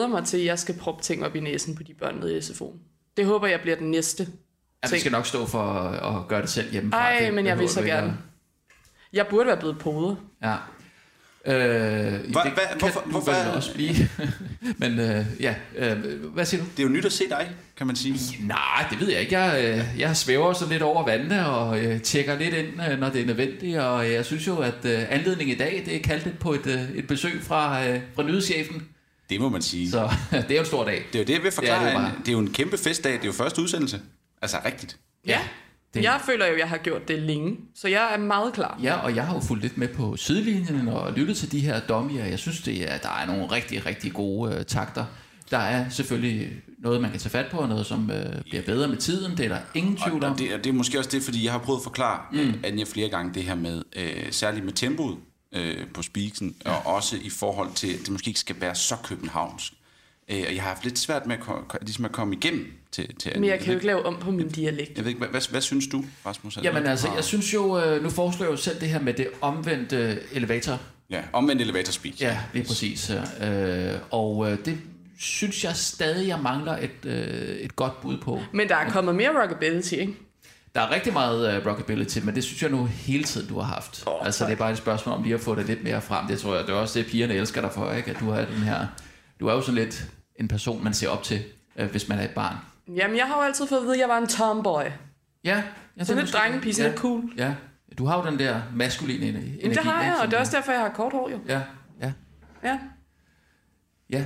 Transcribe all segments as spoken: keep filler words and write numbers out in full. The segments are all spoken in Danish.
glæder mig til, at jeg skal proppe ting op i næsen på de børn nede i S F O'en. Det håber jeg bliver den næste ting. Ja, vi skal nok stå for at gøre det selv hjemmefra. Nej, men jeg vil så gerne. Jeg burde være blevet poder. Ja. Øh, det Hva, hva, kan hvorfor, du hvorfor vel også blive. Men øh, ja, øh, hvad siger du? Det er jo nyt at se dig, kan man sige. Nej, det ved jeg ikke. Jeg, øh, jeg svæver så lidt over vandene og øh, tjekker lidt ind, øh, når det er nødvendigt. Og jeg synes jo, at øh, anledningen i dag, det er kaldt lidt på et, øh, et besøg fra, øh, fra nyhedschefen. Det må man sige. Så det er jo en stor dag. Det er jo det, jeg vil forklare. Det er, det, det, er en, det er jo en kæmpe festdag. Det er jo første udsendelse. Altså rigtigt. Ja, det. Jeg føler jo, at jeg har gjort det længe, så jeg er meget klar. Ja, og jeg har jo fulgt lidt med på sidelinjen og lyttet til de her dummier. Jeg synes, det er, der er nogle rigtig, rigtig gode øh, takter. Der er selvfølgelig noget, man kan tage fat på, og noget, som øh, bliver bedre med tiden. Det er der ingen tvivl om. Og det, det er måske også det, fordi jeg har prøvet at forklare mm. Anja flere gange det her med, øh, særligt med tempoet øh, på speaksen, ja. Og også i forhold til, at det måske ikke skal være så københavnsk. Øh, og jeg har haft lidt svært med at, ligesom at komme igennem til, til Men jeg kan jo ikke lave om på min dialekt. Jeg ved ikke, hvad, hvad, hvad synes du, Rasmus? Jamen altså, jeg synes jo, nu foreslår jeg jo selv det her med det omvendte elevator. Ja, omvendt elevator speech. Ja, lige præcis. Øh, og øh, det synes jeg stadig, jeg mangler et, øh, et godt bud på. Men der er kommet mere rockability, ikke? Der er rigtig meget uh, rockability, men det synes jeg nu hele tiden, du har haft. Oh, altså, tak. Det er bare et spørgsmål om lige at få det lidt mere frem. Det tror jeg, det er også det, pigerne elsker dig for, ikke? At du har den her... Du er jo sådan lidt en person, man ser op til, øh, hvis man er et barn. Jamen, jeg har jo altid fået at vide, at jeg var en tomboy. Ja. Jeg sådan lidt drengepige, sådan ja. lidt cool. Ja, du har jo den der maskuline energi. Men det har jeg, og det er også derfor, jeg har kort hår, jo. Ja, ja. Ja. Ja.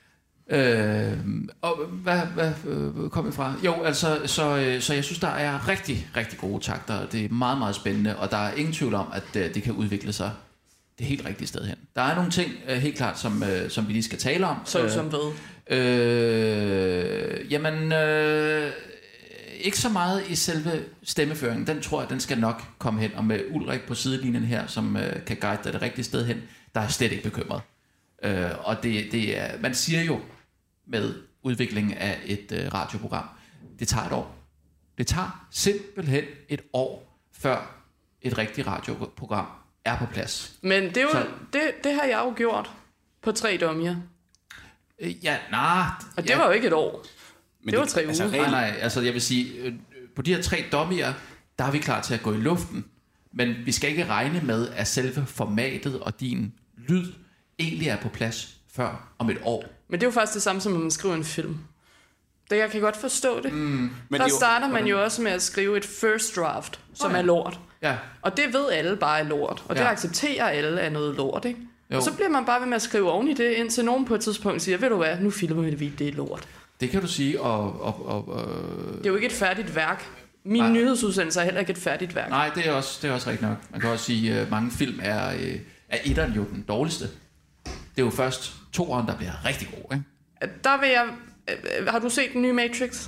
Øh, og hvad, hvad øh, kom vi fra? Jo, altså, så, øh, så jeg synes, der er rigtig, rigtig gode takter. Det er meget, meget spændende, og der er ingen tvivl om, at øh, det kan udvikle sig det helt rigtige sted hen. Der er nogle ting, øh, helt klart, som, øh, som vi lige skal tale om. Så øh, som hvad? Øh, jamen, øh, ikke så meget i selve stemmeføringen. Den tror jeg, den skal nok komme hen. Og med Ulrik på sidelinjen her, som øh, kan guide dig det rigtige sted hen, der er jeg slet ikke bekymret. Øh, og det, det er, man siger jo med udviklingen af et øh, radioprogram, det tager et år. Det tager simpelthen et år, før et rigtigt radioprogram er på plads. Men det, er jo, så, det, det har jeg jo gjort på tre dummier. Øh, ja, nej. Og det ja. var jo ikke et år. Men det var tre altså, uger. Nej, nej, altså jeg vil sige, øh, på de her tre dummier, der er vi klar til at gå i luften. Men vi skal ikke regne med, at selve formatet og din lyd egentlig er på plads før om et år. Men det er jo faktisk det samme, som når man skriver en film. Det, jeg kan godt forstå det. Mm. Der det starter jo, man jo også med at skrive et first draft, som oh, ja. er lort. Ja. Og det ved alle bare er lort. Og det ja. accepterer alle er noget lort, ikke? Jo. Og så bliver man bare ved med at skrive oven i det, indtil nogen på et tidspunkt siger, ved du hvad, nu filmer vi det, det er lort. Det kan du sige, og... og, og, og det er jo ikke et færdigt værk. Min nej. nyhedsudsendelse er heller ikke et færdigt værk. Nej, det er også, det er også rigtigt nok. Man kan også sige, at mange film er, er etteren jo den dårligste. Det er jo først toeren, der bliver rigtig god, ikke? Der vil jeg... Har du set den nye Matrix?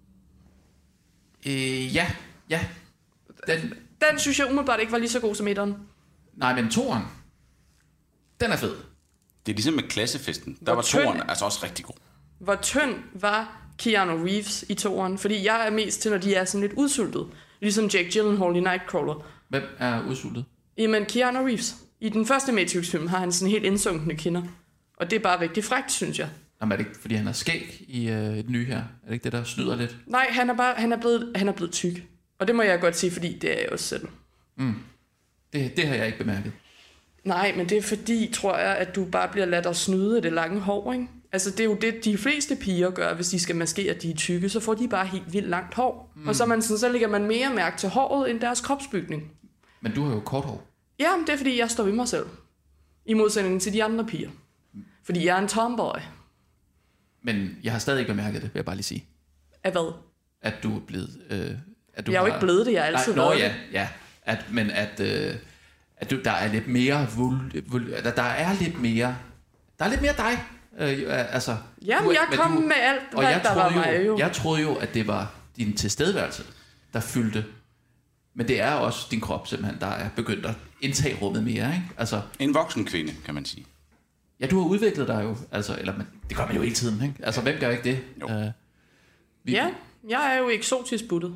Øh, ja, ja. Den, den synes jeg umiddelbart ikke var lige så god som etteren. Nej, men toeren, den er fed. Det er ligesom med klassefesten. Der Hvor var tynd, toeren altså også rigtig god. Hvor tynd var Keanu Reeves i toeren? Fordi jeg er mest til, når de er sådan lidt udsultet. Ligesom Jake Gyllenhaal i Nightcrawler. Hvem er udsultet? Jamen, Keanu Reeves. I den første Matrix-film har han sådan helt indsunkende kinder. Og det er bare rigtig frækt, synes jeg. Jamen, er det ikke, fordi han er skæg i øh, det nye her? Er det ikke det, der snyder lidt? Nej, han er, bare, han er, blevet, han er blevet tyk. Og det må jeg godt sige, fordi det er jeg også selv. Mm. Det, det har jeg ikke bemærket. Nej, men det er fordi, tror jeg, at du bare bliver ladt at snyde af det lange hår, ikke? Altså, det er jo det, de fleste piger gør, hvis de skal maskere, at de er tykke. Så får de bare helt vildt langt hår. Mm. Og så, man sådan, så lægger man mere mærke til håret, end deres kropsbygning. Men du har jo kort hår. Ja, men det er fordi, jeg står ved mig selv. I modsætning til de andre piger. Fordi jeg er en tomboy. Men jeg har stadig ikke bemærket det, vil jeg bare lige sige. Af hvad? At du er blevet... Øh, at du jeg er jo har... ikke blevet det, jeg har altid Nej, været nå, det. ja, ja. At, men at, øh, at du, der er lidt mere... Vul, vul, der, der er lidt mere... Der er lidt mere dig. Øh, altså, Jamen, jeg kom du, med alt, hvad jeg der var jo, mig jo. Jeg troede jo, at det var din tilstedeværelse, der fyldte. Men det er også din krop, simpelthen, der er begyndt at indtage rummet mere, ikke? Altså, en voksen kvinde, kan man sige. Ja, du har udviklet dig jo, altså, eller men, det gør man jo hele tiden, ikke? Altså, hvem gør ikke det? Jo. Uh, vi, ja, jeg er jo eksotisk buttet.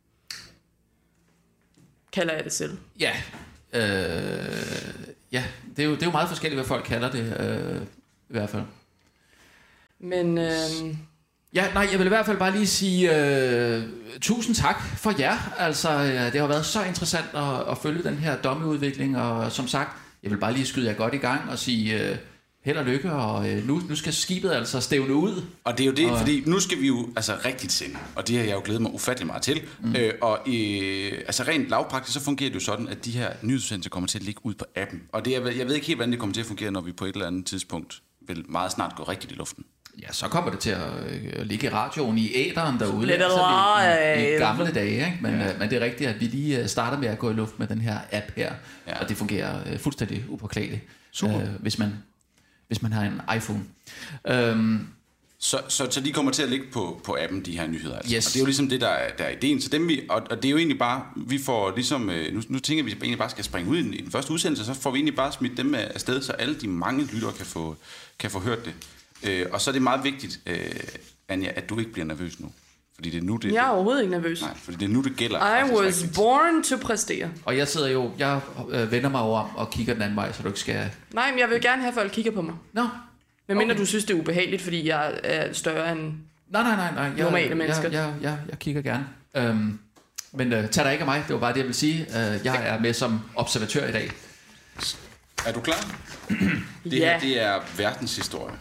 Kalder jeg det selv. Ja, øh, ja, det er, jo, det er jo meget forskelligt, hvad folk kalder det, øh, i hvert fald. Men... Øh... Ja, nej, jeg vil i hvert fald bare lige sige øh, tusind tak for jer. Altså, øh, det har været så interessant at, at følge den her dommeudvikling, og som sagt, jeg vil bare lige skyde jer godt i gang og sige øh, held og lykke, og øh, nu, nu skal skibet altså stævne ud. Og det er jo det, og, fordi nu skal vi jo altså rigtigt sende, og det har jeg jo glædet mig ufattelig meget til. Mm. Øh, og øh, altså rent lavpraktisk, så fungerer det jo sådan, at de her nyhedsudsendelser kommer til at ligge ud på appen. Og det er, jeg ved ikke helt, hvordan det kommer til at fungere, når vi på et eller andet tidspunkt vil meget snart gå rigtigt i luften. Ja, så kommer det til at øh, ligge i radioen i æteren derude, lidt altså i, i, i gamle dage, ikke? Men, ja. øh, men det er rigtigt, at vi lige starter med at gå i luft med den her app her, ja. Og det fungerer øh, fuldstændig upåklageligt, øh, hvis, man, hvis man har en iPhone. Øhm, så, så, så de kommer til at ligge på, på appen, de her nyheder, altså. Yes. Og det er jo ligesom det, der er, der er ideen. Så dem vi, og, og det er jo egentlig bare, vi får ligesom, øh, nu, nu tænker vi, at vi egentlig bare skal springe ud i den, i den første udsendelse, så får vi egentlig bare smidt dem afsted, så alle de mange lyttere kan få, kan få hørt det. Øh, og så er det meget vigtigt, øh, Anja, at du ikke bliver nervøs nu. Fordi det er nu, det... Jeg er overhovedet ikke nervøs. Nej, fordi det er nu, det gælder. I was rigtigt. Born to præstere. Og jeg sidder jo, jeg øh, vender mig over og kigger den anden vej, så du ikke skal... Nej, men jeg vil gerne have, at folk kigger på mig. Nå. Men mindre Okay. Du synes, det er ubehageligt, fordi jeg er større end Nej, nej, nej. nej. Jeg, normale mennesker. Jeg, jeg, jeg, jeg kigger gerne. Øhm, men øh, tag dig ikke af mig, det var bare det, jeg vil sige. Øh, jeg er med som observatør i dag. Er du klar? Det Ja. her, det er verdenshistorie.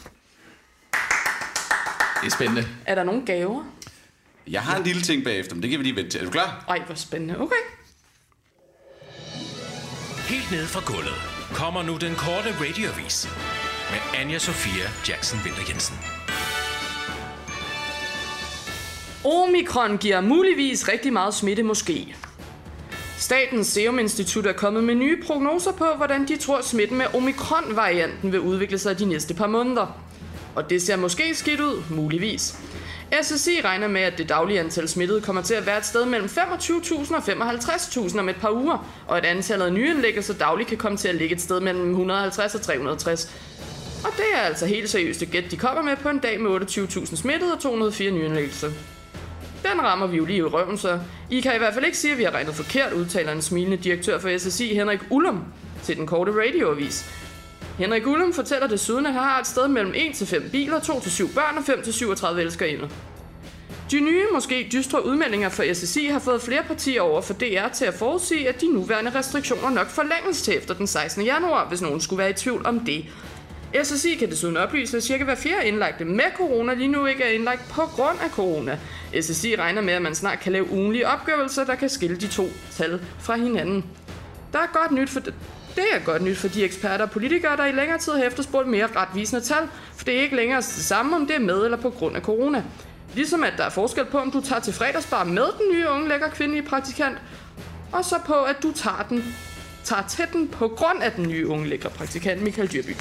Det er spændende. Er der nogle gaver? Jeg har en lille ting bagefter, men det kan vi lige vente til. Er du klar? Ej, hvor spændende. Okay. Helt ned fra gulvet kommer nu den korte radioavis med Anja Sofia Jackson Winther Jensen. Omikron giver muligvis rigtig meget smitte måske. Statens Serum Institut er kommet med nye prognoser på, hvordan de tror smitten med omikron-varianten vil udvikle sig de næste par måneder. Og det ser måske skidt ud, muligvis. S S I regner med, at det daglige antal smittede kommer til at være et sted mellem femogtyve tusind og femoghalvtreds tusind om et par uger, og at antallet af nye indlæggelser dagligt kan komme til at ligge et sted mellem et hundrede og halvtreds og tre hundrede og tres. Og det er altså helt seriøst et gæt, de kommer med på en dag med otteogtyve tusind smittede og to hundrede og fire nye indlæggelser. Den rammer vi jo lige i røven, så I kan i hvert fald ikke sige, at vi har regnet forkert, udtaler en smilende direktør for S S I, Henrik Ullum, til den korte radioavis. Henrik Ullum fortæller desuden, at han har et sted mellem en til fem biler, to til syv børn og fem til syvogtredive elskerinder. De nye, måske dystre udmeldinger fra S S I har fået flere partier over for D R til at forudsige, at de nuværende restriktioner nok forlænges til efter den sekstende januar, hvis nogen skulle være i tvivl om det. S S I kan desuden oplyse, at cirka hver fjerde indlagte med corona lige nu ikke er indlagt på grund af corona. S S I regner med, at man snart kan lave ugenlige opgørelser, der kan skille de to tal fra hinanden. Der er godt nyt for det. Det er godt nyt for de eksperter og politikere, der i længere tid har efterspurgt mere retvisende tal, for det er ikke længere det samme, om det er med eller på grund af corona. Ligesom at der er forskel på, om du tager til fredagsbar med den nye unge lækker kvindelige praktikant, og så på, at du tager, den, tager til den på grund af den nye unge lækker praktikant, Michael Dyrby.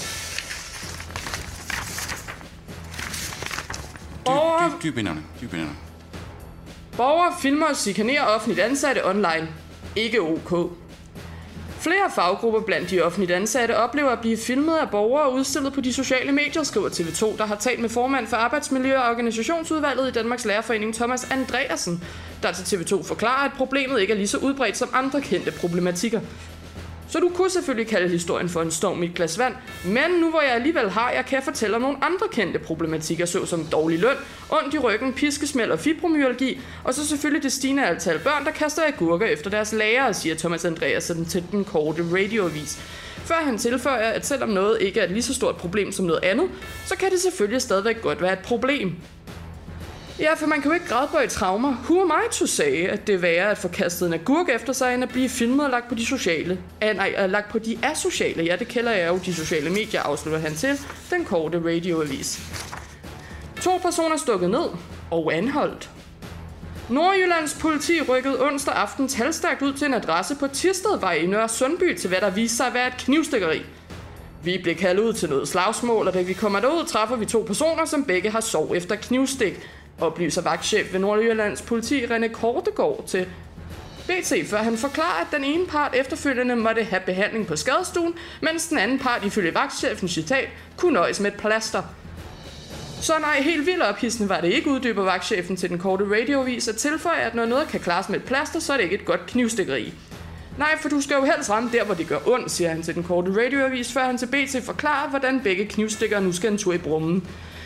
Borger, Dyb, dyb inderne, dyb inderne. borger filmer og chikanerer offentligt ansatte online. Ikke ok. Flere faggrupper blandt de offentligt ansatte oplever at blive filmet af borgere og udstillet på de sociale medier, skriver T V to, der har talt med formand for Arbejdsmiljø- og Organisationsudvalget i Danmarks Lærerforening, Thomas Andreasen, der til T V to forklarer, at problemet ikke er lige så udbredt som andre kendte problematikker. Så du kunne selvfølgelig kalde historien for en storm i et glas vand, men nu hvor jeg alligevel har, jeg kan jeg fortælle om nogle andre kendte problematikker, såsom dårlig løn, ondt i ryggen, piskesmæld og fibromyalgi, og så selvfølgelig det stigende antal børn, der kaster agurker efter deres lærere, siger Thomas Andreasen til den korte radioavis. Før han tilføjer, at selvom noget ikke er et lige så stort problem som noget andet, så kan det selvfølgelig stadigvæk godt være et problem. Ja, for man kan jo ikke gradbøje traumer. Who am I to say, at det er værre at få kastet en agurk efter sig, end at blive filmet og lagt på de sociale. Ah, nej, lagt på de asociale. Ja, det kalder jeg jo de sociale medier, afslutter han til den korte radioavis. To personer stukket ned og anholdt. Nordjyllands politi rykkede onsdag aften talstærkt ud til en adresse på Tistedvej i Nørre Sundby til hvad der viste sig at være et knivstikkeri. Vi blev kaldt ud til noget slagsmål, og da vi kommer derud, træffer vi to personer, som begge har sov efter knivstik, oplyser vagtchef ved Nordjyllands politi René Kortegaard til B T, før han forklarer, at den ene part efterfølgende måtte have behandling på skadestuen, mens den anden part ifølge vagtchefens citat kunne nøjes med et plaster. Så nej, helt vildt ophidsende var det ikke, uddyber vagtchefen til den korte radioavis at tilføje, at når noget kan klares med et plaster, så er det ikke et godt knivstikkeri. Nej, for du skal jo helst ramme der, hvor det gør ondt, siger han til den korte radioavis, før han til B T forklarer, hvordan begge knivstikkere nu skal en tur i brummen.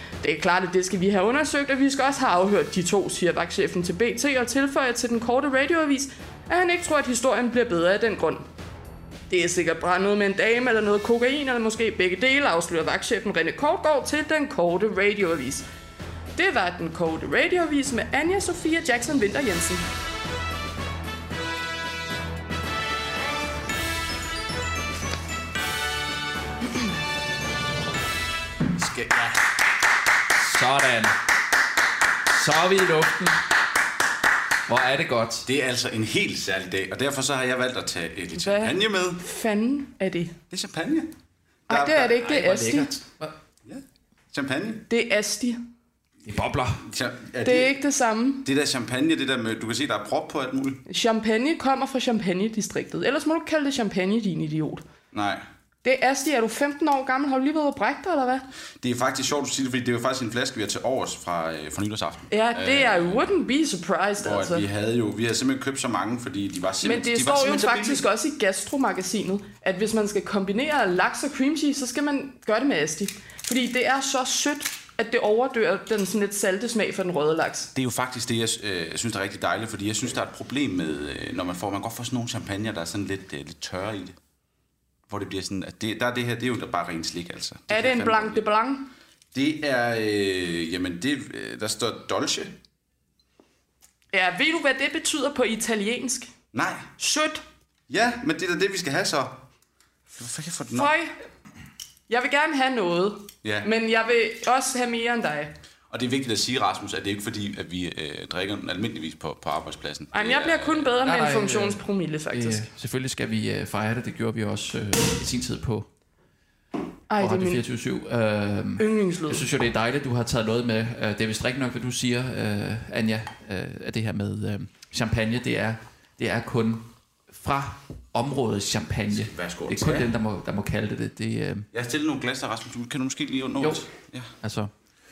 Det er klart, at det skal vi have undersøgt, og vi skal også have afhørt de to, siger vagtchefen til B T, og tilføjer til den korte radioavis, at han ikke tror, at historien bliver bedre af den grund. Det er sikkert bare noget med en dame, eller noget kokain, eller måske begge dele, afslører vagtchefen René Kortgaard til den korte radioavis. Det var den korte radioavis med Anja Sofia Jackson Winther Jensen. Skal, ja. Sådan. Så er vi i luften. Hvor er det godt. Det er altså en helt særlig dag, og derfor så har jeg valgt at tage lidt Hvad champagne med. Hvad fanden er det? Det er champagne. Nej, det er det ikke. Det er Asti. Ja, champagne. Det er Asti. Det bobler. Cha- er det, det er ikke det samme. Det der champagne, det der med, du kan se, der er prop på alt muligt. Champagne kommer fra Champagne-distriktet. Ellers må du kalde det champagne, din idiot. Nej. Det er Asti. Er du femten år gammel? Har du lige været og brække dig, eller hvad? Det er faktisk sjovt, at sige det, fordi det er jo faktisk en flaske, vi har til overs fra, øh, fra nytårsaften. Ja, det er jo wouldn't be surprised, hvor altså. vi havde jo, vi havde simpelthen købt så mange, fordi de var simpelthen... Men det de står var jo faktisk også i Gastro-magasinet, at hvis man skal kombinere laks og cream cheese, så skal man gøre det med Asti. Fordi det er så sødt, at det overdør den sådan lidt salte smag for den røde laks. Det er jo faktisk det, jeg øh, synes er rigtig dejligt, fordi jeg synes, der er et problem med, øh, når man får, man godt får sådan nogle champagne, der er sådan lidt, øh, lidt tørre i det. Hvor det bliver sådan, at det, der er det her, det er jo bare ren slik, altså. Det er det en blanc de blanc? Det er, øh, jamen det, der står dolce. Ja, ved du, hvad det betyder på italiensk? Nej. Sødt. Ja, men det er da det, vi skal have så. Hvorfor kan jeg få den op? Føj. Jeg vil gerne have noget, ja. Men jeg vil også have mere end dig. Og det er vigtigt at sige, Rasmus, at det er ikke fordi, at vi øh, drikker den almindeligvis på, på arbejdspladsen. Ej, jeg bliver kun bedre nej, med en nej, funktionspromille, faktisk. Øh, selvfølgelig skal vi øh, fejre det. Det gjorde vi også øh, i sin tid på Ej, det er min fireogtyve syv. Øh, yndlingslyd. Jeg synes jo, det er dejligt, du har taget noget med. Øh, det er vist rigtig nok, hvad du siger, øh, Anja, øh, at det her med øh, champagne, det er, det er kun fra området champagne. Værsgo. Det er kun ja. den, der må, der må kalde det det. Øh... Jeg har stillet nogle glas der, Rasmus. Kan du måske lige nå Jo, ja. altså...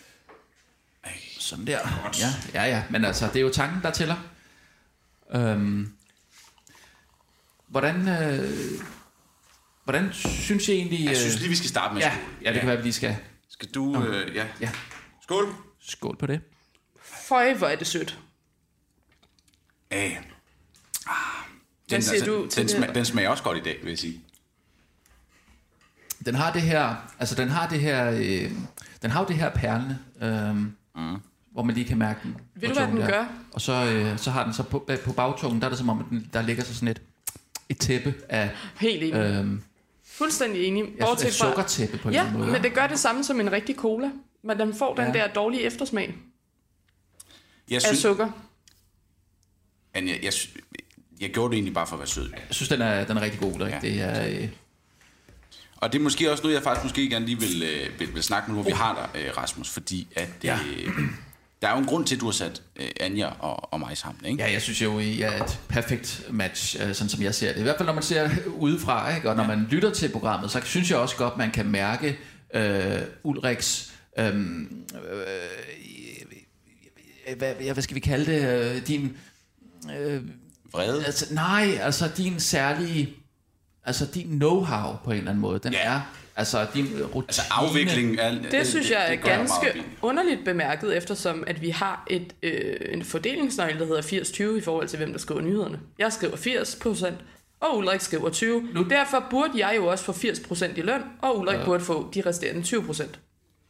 Sådan der. Ja, ja, ja. Men altså, det er jo tanken, der tæller. Øhm, hvordan, øh, hvordan synes jeg egentlig... Øh, jeg synes lige, vi skal starte med ja, skål. Ja, det ja. kan være, at vi lige skal... Skal du... Øh, ja. ja. Skål. Skål på det. Føj, hvor er det sødt. Æh. Ah, Hvad den, siger altså, du til den, det smager, den smager også godt i dag, vil jeg sige. Den har det her... Altså, den har det her... Øh, den har jo det her perlende... Øh, Mm. hvor man lige kan mærke den. Ved du, hvad den der. gør? Og så, øh, så har den så på, på bagtungen, der er det som om, at den, der ligger så sådan et, et tæppe af... Helt enig. Øhm, Fuldstændig enig. Et sukkertæppe på en ja, eller anden måde. Men det gør det samme som en rigtig cola. Men den får ja. den der dårlige eftersmag jeg synes, af sukker. Men jeg, jeg, jeg gjorde det egentlig bare for at være sød. Jeg synes, den er, den er rigtig god. Ja. Det er... Øh, Og det er måske også noget, jeg faktisk måske gerne lige vil, øh, vil, vil snakke med, hvor vi har dig, øh, Rasmus, fordi at, øh, ja. der er jo en grund til, at du har sat øh, Anja og, og mig sammen, ikke? Ja, jeg synes jo, I er et perfekt match, øh, sådan som jeg ser det. I hvert fald, når man ser udefra, ikke? Og når ja. man lytter til programmet, så synes jeg også godt, man kan mærke øh, Ulriks... Øh, øh, hvad, hvad skal vi kalde det? Øh, din... Øh, Vrede? Altså, nej, altså din særlige... Altså din know-how på en eller anden måde, den ja. er, altså din rutine... Altså afviklingen af... Det, det synes jeg er ganske underligt bemærket, eftersom at vi har et, øh, en fordelingsnøgle, der hedder firs tyve i forhold til, hvem der skriver nyhederne. Jeg skriver firs procent, og Ulrik skriver tyve. Nu. Derfor burde jeg jo også få firs procent i løn, og Ulrik ja. burde få de resterende tyve procent.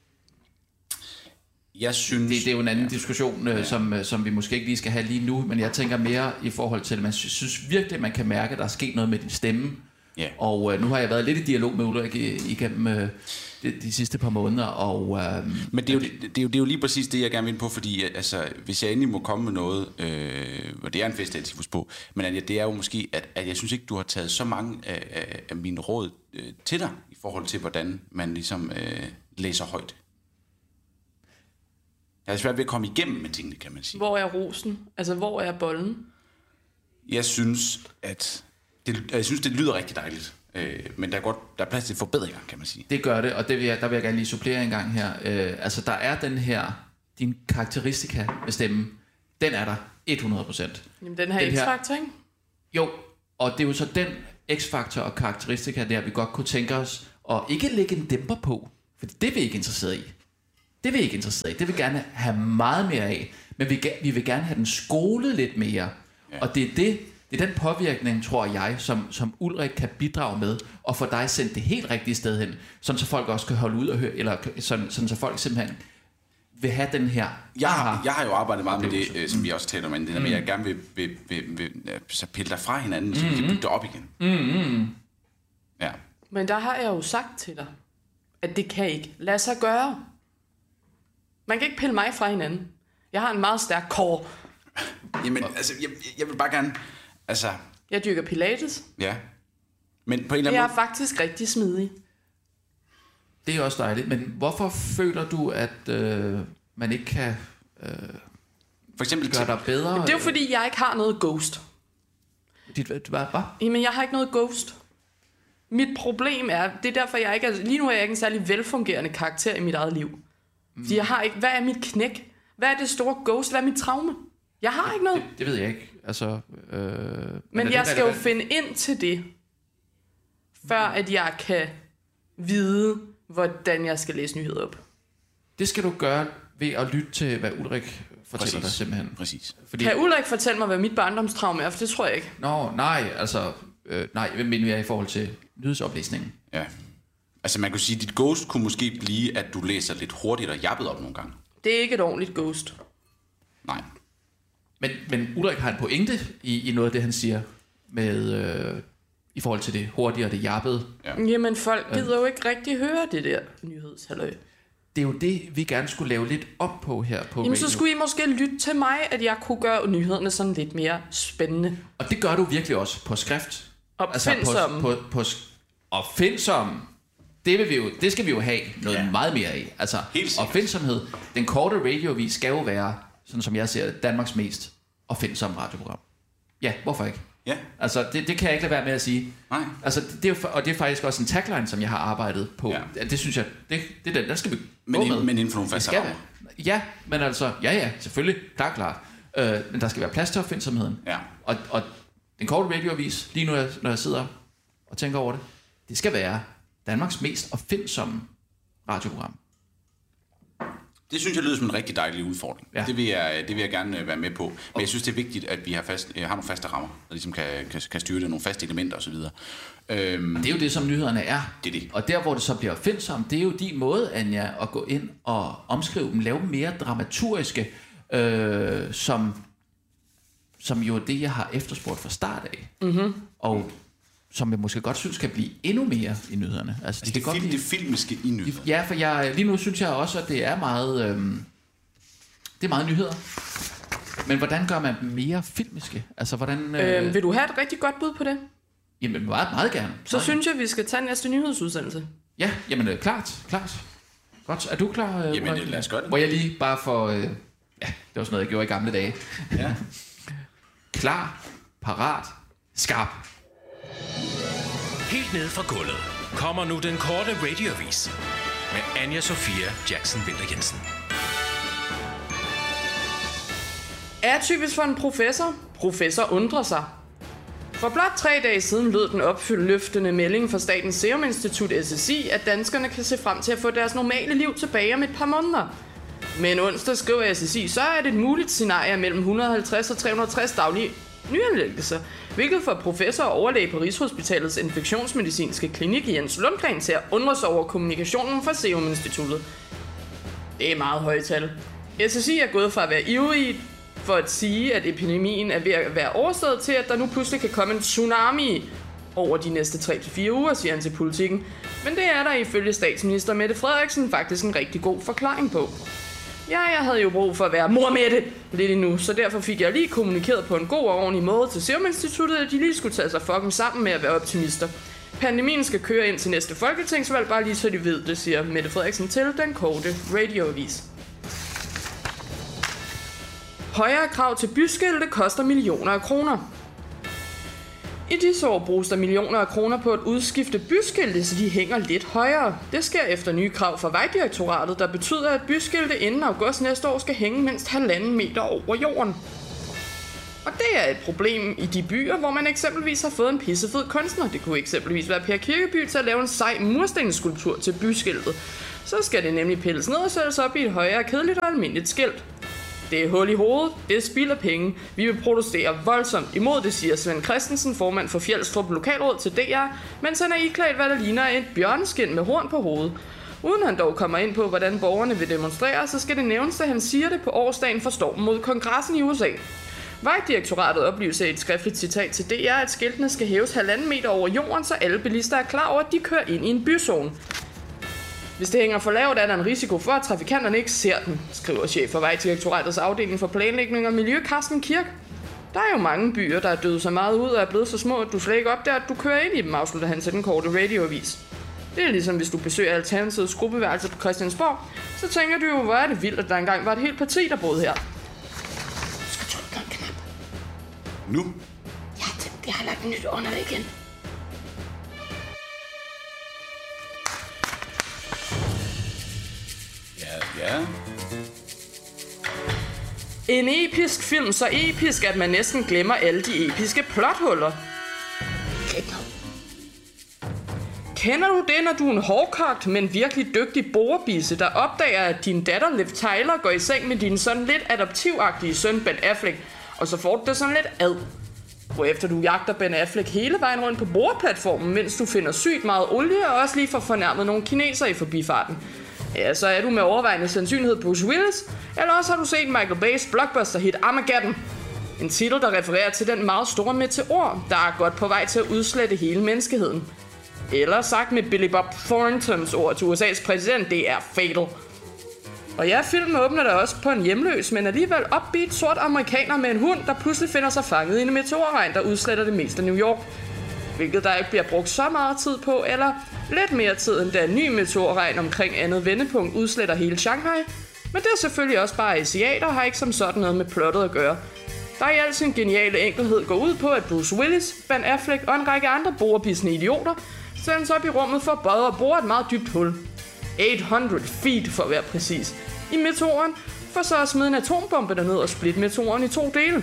Jeg synes... Det, det er jo en anden ja. diskussion, øh, ja. som, som vi måske ikke lige skal have lige nu, men jeg tænker mere i forhold til, at man synes virkelig, at man kan mærke, at der er sket noget med din stemme. Yeah. Og øh, nu har jeg været lidt i dialog med Ulrik igennem øh, de, de sidste par måneder. Og, øh, Men det er, jo, det, det, er jo, det er jo lige præcis det, jeg gerne vil ind på, fordi altså, hvis jeg endelig må komme med noget, øh, og det er en fest, jeg altid på, men altså, det er jo måske, at, at jeg synes ikke, du har taget så mange af, af, af mine råd øh, til dig, i forhold til, hvordan man ligesom øh, læser højt. Jeg er svært ved at komme igennem med tingene, kan man sige. Hvor er rosen? Altså, hvor er bollen? Jeg synes, at... Det, jeg synes, det lyder rigtig dejligt, øh, men der er, godt, der er plads til forbedringer, kan man sige. Det gør det, og det vil jeg, der vil jeg gerne lige supplere en gang her. Øh, altså, der er den her, din karakteristika med stemmen, den er der hundrede procent. Jamen, den her den X-faktor, ikke? Jo, og det er jo så den X-faktor og karakteristika, der vi godt kunne tænke os, og ikke lægge en dæmper på, for det er vi ikke interesseret i. Det Det er vi ikke interesseret i. Det vil vi gerne have meget mere af. Men vi, vi vil gerne have den skolet lidt mere. Ja. Og det er det, det er den påvirkning, tror jeg, som, som Ulrik kan bidrage med, og få dig sendt det helt rigtige sted hen, sådan så folk også kan holde ud og høre, eller sådan, sådan så folk simpelthen vil have den her. Jeg har, jeg har jo arbejdet meget med det, øh, som vi også taler om, det der med, at jeg gerne vil, vil, vil, vil, vil så pille dig fra hinanden, så vi kan bygge det op igen. Mm-hmm. Ja. Men der har jeg jo sagt til dig, at det kan ikke lade sig gøre. Man kan ikke pille mig fra hinanden. Jeg har en meget stærk core. Jamen, altså, jeg, jeg vil bare gerne, altså... Jeg dyrker pilates. Ja. Men på en eller anden jeg er måde... faktisk rigtig smidig. Det er også dejligt, men hvorfor føler du, at øh, man ikke kan øh, for eksempel gøre dig bedre? Men det er jo fordi, jeg ikke har noget ghost. Dit, hvad, hvad? Jamen, jeg har ikke noget ghost. Mit problem er, det er derfor, jeg ikke er... Lige nu er jeg ikke en særlig velfungerende karakter i mit eget liv. Mm. Fordi jeg har ikke... Hvad er mit knæk? Hvad er det store ghost? Hvad er mit traume? Jeg har ikke noget. Det, det ved jeg ikke. Altså, øh, men men jeg skal jo finde ind til det, før at jeg kan vide, hvordan jeg skal læse nyheder op. Det skal du gøre ved at lytte til, hvad Ulrik fortæller dig simpelthen. Præcis. Fordi... Kan Ulrik fortælle mig, hvad mit barndomstraume er? For det tror jeg ikke. Nå, nej, altså... Øh, nej, hvad mener jeg i forhold til nyhedsoplæsningen? Ja. Altså man kunne sige, at dit ghost kunne måske blive, at du læser lidt hurtigt og jappet op nogle gange. Det er ikke et ordentligt ghost. Nej. Men, men Ulrik har en pointe i, i noget af det, han siger, med, øh, i forhold til det hurtige og det jappede. Ja. Jamen, folk gider jo ikke rigtig høre det der nyhedshalløj. Det er jo det, vi gerne skulle lave lidt op på her på Jamen, radio. så skulle I måske lytte til mig, at jeg kunne gøre nyhederne sådan lidt mere spændende. Og det gør du virkelig også på skrift. Opfindsom. Altså på, på, på opfindsom. Det, vil vi jo, det skal vi jo have noget ja. meget mere af. Altså opfindsomhed. Den korte radioavis skal jo være, sådan som jeg ser det, Danmarks mest opfindsomme radioprogram. Ja, hvorfor ikke? Ja. Altså, det, det kan jeg ikke lade være med at sige. Nej. Altså, det, det er jo, og det er faktisk også en tagline, som jeg har arbejdet på. Ja. Det synes jeg, det, det er den, der skal vi men, gå med. Men inden for nogle faste rammer. Ja, men altså, ja ja, selvfølgelig, klart, klart. Øh, men der skal være plads til opfindsomheden. Ja. Og, og den korte radioavis, lige nu når jeg sidder og tænker over det, det skal være Danmarks mest opfindsomme radioprogram. Det synes jeg lyder som en rigtig dejlig udfordring. Ja. Det, vil jeg, det vil jeg gerne være med på. Men jeg synes, det er vigtigt, at vi har, fast, har nogle faste rammer, der ligesom kan, kan, kan styre det, nogle faste elementer osv. Øhm, det er jo det, som nyhederne er. Det er det. Og der, hvor det så bliver opfindsomt, det er jo din måde, Anja, at gå ind og omskrive dem, lave dem mere dramaturgiske, øh, som, som jo er det, jeg har efterspurgt fra start af. Mm-hmm. Og som jeg måske godt synes kan blive endnu mere i nyhederne. Altså, altså det, det, kan film, godt det filmiske i nyhederne. Ja, for jeg, lige nu synes jeg også, at det er meget, øhm, det er meget nyheder. Men hvordan gør man dem mere filmiske? Altså, hvordan, øh... øh, vil du have et rigtig godt bud på det? Jamen, meget, meget gerne. Så meget synes jeg, vi skal tage næste nyhedsudsendelse. Ja, jamen øh, klart, klart. Godt, er du klar? Øh, jamen, lad os gøre det. Hvor jeg lige bare for... Øh, ja, det var sådan noget, jeg gjorde i gamle dage. Ja. Klar, parat, skarp. Helt ned fra gulvet kommer nu den korte radioavis med Anja Sofia Jackson Winther Jensen. Atypisk for en professor. Professor undrer sig. For blot tre dage siden lød den opfyldende melding fra Statens Serum Institut S S I, at danskerne kan se frem til at få deres normale liv tilbage om et par måneder. Men onsdag skriver S S I, så er det et muligt scenarie mellem et hundrede og halvtreds og tre hundrede og tres daglige nyindlæggelser, hvilket får professor og overlæge på Rigshospitalets infektionsmedicinske klinik Jens Lundgren til at undre sig over kommunikationen fra Serum Instituttet. Det er meget høje tal. S S I er gået fra at være ivrige for at sige, at epidemien er ved at være overstået, til at der nu pludselig kan komme en tsunami over de næste tre til fire uger, siger han til Politikken. Men det er der ifølge statsminister Mette Frederiksen faktisk en rigtig god forklaring på. Ja, jeg havde jo brug for at være mor med det lidt endnu, så derfor fik jeg lige kommunikeret på en god og ordentlig måde til Serum Instituttet, at de lige skulle tage sig fucking sammen med at være optimister. Pandemien skal køre ind til næste folketingsvalg, bare lige så de ved det, siger Mette Frederiksen til den korte radioavis. Højere krav til byskilte koster millioner af kroner. I disse år bruges der millioner af kroner på at udskifte byskilte, så de hænger lidt højere. Det sker efter nye krav fra Vejdirektoratet, der betyder, at byskilte inden august næste år skal hænge mindst halvanden meter over jorden. Og det er et problem i de byer, hvor man eksempelvis har fået en pissefed kunstner. Det kunne eksempelvis være Per Kirkeby til at lave en sej murstensskulptur til byskiltet. så skal det nemlig pilles ned og sættes op i et højere, kedeligt og almindeligt skilt. Det er hul i hovedet, det er spild af penge. Vi vil protestere voldsomt imod det, siger Svend Christensen, formand for Fjeldstrup Lokalråd til D R, mens han er iklædt, hvad der ligner et bjørneskin med horn på hovedet. Uden han dog kommer ind på, hvordan borgerne vil demonstrere, så skal det nævnes, at han siger det på årsdagen for stormen mod kongressen i U S A. Vejdirektoratet oplyser i et skriftligt citat til D R, at skiltene skal hæves halvanden meter over jorden, så alle bilister er klar over, at de kører ind i en byzone. Hvis det hænger for lavt, er der en risiko for, at trafikanterne ikke ser den, skriver chef for Vejdirektoratets afdeling for planlægning og miljø, Carsten Kirk. Der er jo mange byer, der er døde så meget ud og er blevet så små, at du slet ikke opdager, at du kører ind i dem, afslutter han til den korte radioavis. Det er ligesom, hvis du besøger Alternativets gruppeværelse på Christiansborg, så tænker du jo, hvor er det vildt, at der engang var et helt parti, der boede her. Du skal trykke på en knap. Nu? Ja, det, jeg har lagt nyt under igen. Ja, ja. En episk film, så episk, at man næsten glemmer alle de episke plothuller. Kender du det, når du er en hårdkogt, men virkelig dygtig borebisse, der opdager, at din datter Liv Tyler går i seng med din sådan lidt adoptivagtige søn Ben Affleck, og så får du det sådan lidt ad. Hvorefter du jagter Ben Affleck hele vejen rundt på boreplatformen, mens du finder sygt meget olie, og også lige får fornærmet nogle kinesere i forbifarten. Ja, så er du med overvejende sandsynlighed Bruce Willis, eller også har du set Michael Bay's blockbuster-hit Armageddon. En titel, der refererer til den meget store meteor, der er godt på vej til at udslette hele menneskeheden. Eller sagt med Billy Bob Thorntons ord til U S A's præsident, det er fatal. Og ja, filmen åbner der også på en hjemløs, men alligevel upbeat sort amerikaner med en hund, der pludselig finder sig fanget i en meteorregn, der udsletter det meste af New York. Hvilket der ikke bliver brugt så meget tid på, eller lidt mere tid end da en ny meteorregn omkring andet vendepunkt udsletter hele Shanghai. Men det er selvfølgelig også bare asiater og har ikke som sådan noget med plottet at gøre. Der i al sin geniale enkelhed går ud på, at Bruce Willis, Ben Affleck og en række andre borebissende idioter sendes op i rummet for både at bore et meget dybt hul. otte hundrede feet for at være præcis. I meteoren, for så at smide en atombombe derned og splitte meteoren i to dele.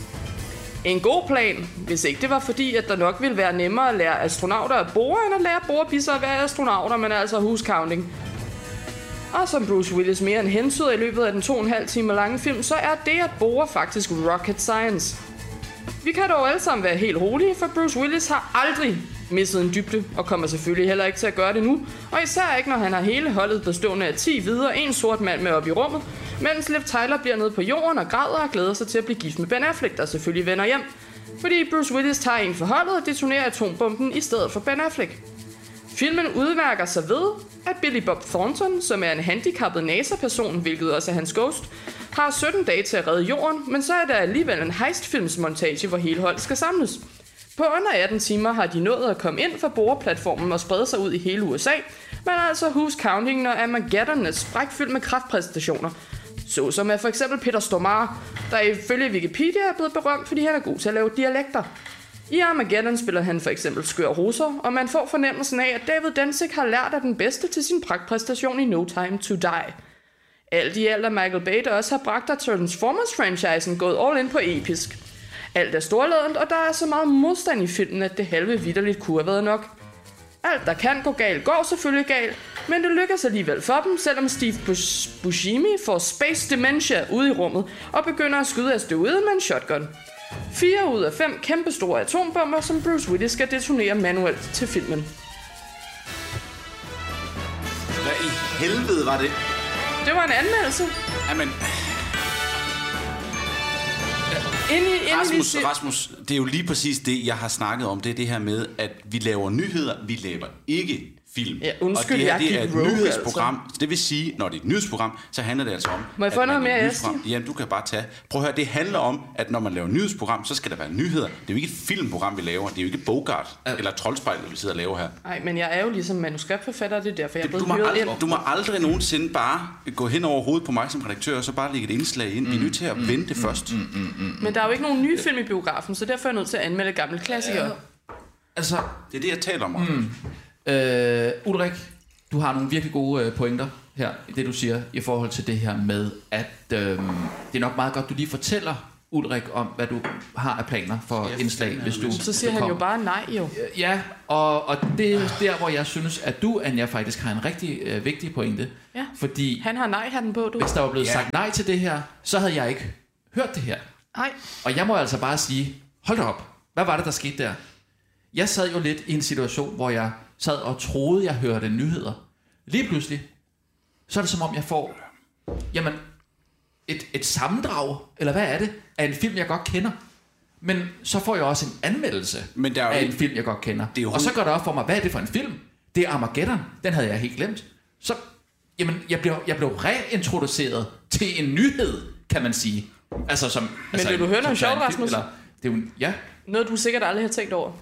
En god plan, hvis ikke det var fordi, at der nok ville være nemmere at lære astronauter at bore, end at lære borebisser at være astronauter, men altså huscounting. Og som Bruce Willis mere end hentyder i løbet af den to og en halv time lange film, så er det at bore faktisk rocket science. Vi kan dog alle sammen være helt rolige, for Bruce Willis har aldrig misset en dybde, og kommer selvfølgelig heller ikke til at gøre det nu, og især ikke, når han har hele holdet bestående af ti hvide og en sort mand med op i rummet, mens Liv Tyler bliver nede på jorden og græder og glæder sig til at blive gift med Ben Affleck, der selvfølgelig vender hjem, fordi Bruce Willis tager en for holdet og detonerer atombomben i stedet for Ben Affleck. Filmen udmærker sig ved, at Billy Bob Thornton, som er en handicappet NASA-person, hvilket også er hans ghost, har sytten dage til at redde jorden, men så er der alligevel en heistfilmsmontage, hvor hele holdet skal samles. På under atten timer har de nået at komme ind fra boreplatformen og sprede sig ud i hele U S A, men altså who's counting, når Armageddon er sprækfyldt med kraftpræstationer. Så som er for eksempel Peter Stormare, der ifølge Wikipedia er blevet berømt, fordi han er god til at lave dialekter. I Armageddon spiller han for eksempel skør russer, og man får fornemmelsen af, at David Danzig har lært af den bedste til sin pragtpræstation i No Time to Die. Alt i alt er Michael Bay, der også har bragt af Transformers-franchisen, gået all in på episk. Alt er storladent, og der er så meget modstand i filmen, at det halve vitterligt kunne have været nok. Alt, der kan gå galt, går selvfølgelig galt, men det lykkes alligevel for dem, selvom Steve Bus- Buscemi får space dementia ude i rummet og begynder at skyde asteroiden med en shotgun. Fire ud af fem kæmpestore atombomber, som Bruce Willis skal detonere manuelt til filmen. Hvad i helvede var det? Det var en anmeldelse. Jamen... Ind i, ind Rasmus, i... Rasmus, det er jo lige præcis det, jeg har snakket om. Det er det her med, at vi laver nyheder. Vi laver ikke film. Ja, undskyld, og det her, jeg det er gik et rogue, nyhedsprogram. altså. Det vil sige, når det er et nyhedsprogram, så handler det altså om... Må jeg få noget mere æske? Jamen, du kan bare tage... Prøv at høre, det handler om, at når man laver et nyhedsprogram, så skal der være nyheder. Det er jo ikke et filmprogram, vi laver. Det er jo ikke Bogart uh. eller Troldspejlet, vi sidder og laver her. Nej, men jeg er jo ligesom manuskriptforfatter, det er derfor, jeg er blevet du, må hyret aldrig, ind. du må aldrig nogensinde bare gå hen over hovedet på mig som redaktør, og så bare lægge et indslag ind. Vi er nødt til at vente det først. Mm, mm, mm, mm. Men der er jo ikke nogen nye film i biografen, så derfor er jeg nødt til at anmelde gamle klassikere. Ja. Altså... Det er det, jeg taler om. Mm. Øh, Ulrik, du har nogle virkelig gode øh, pointer her i det, du siger, i forhold til det her med, at øh, det er nok meget godt, du lige fortæller Ulrik, om hvad du har af planer for Ja, indslag, hvis du... Så siger du han jo kommer. bare nej, jo. Ja, og, og det er der, hvor jeg synes, at du, Anja, faktisk har en rigtig øh, vigtig pointe. Ja. Fordi Han har nej-hatten på, du. hvis der var blevet Ja. sagt nej til det her, så havde jeg ikke hørt det her. Nej. Og jeg må altså bare sige, hold da op, hvad var det, der skete der? Jeg sad jo lidt i en situation, hvor jeg sad og troede, jeg hørte nyheder. Lige pludselig, så er det som om, jeg får jamen, et, et sammendrag, eller hvad er det, af en film, jeg godt kender. Men så får jeg også en anmeldelse Men der er jo af en ikke- film, jeg godt kender. Det er jo Og så hun- går det op for mig, hvad er det for en film? Det er Armageddon. Den havde jeg helt glemt. Så jamen, jeg blev, jeg blev reintroduceret til en nyhed, kan man sige. Altså som, Men altså, vil du høre noget som sjovt, er en film, Rasmus? Eller, det er jo, en- ja, Noget, du sikkert aldrig har tænkt over.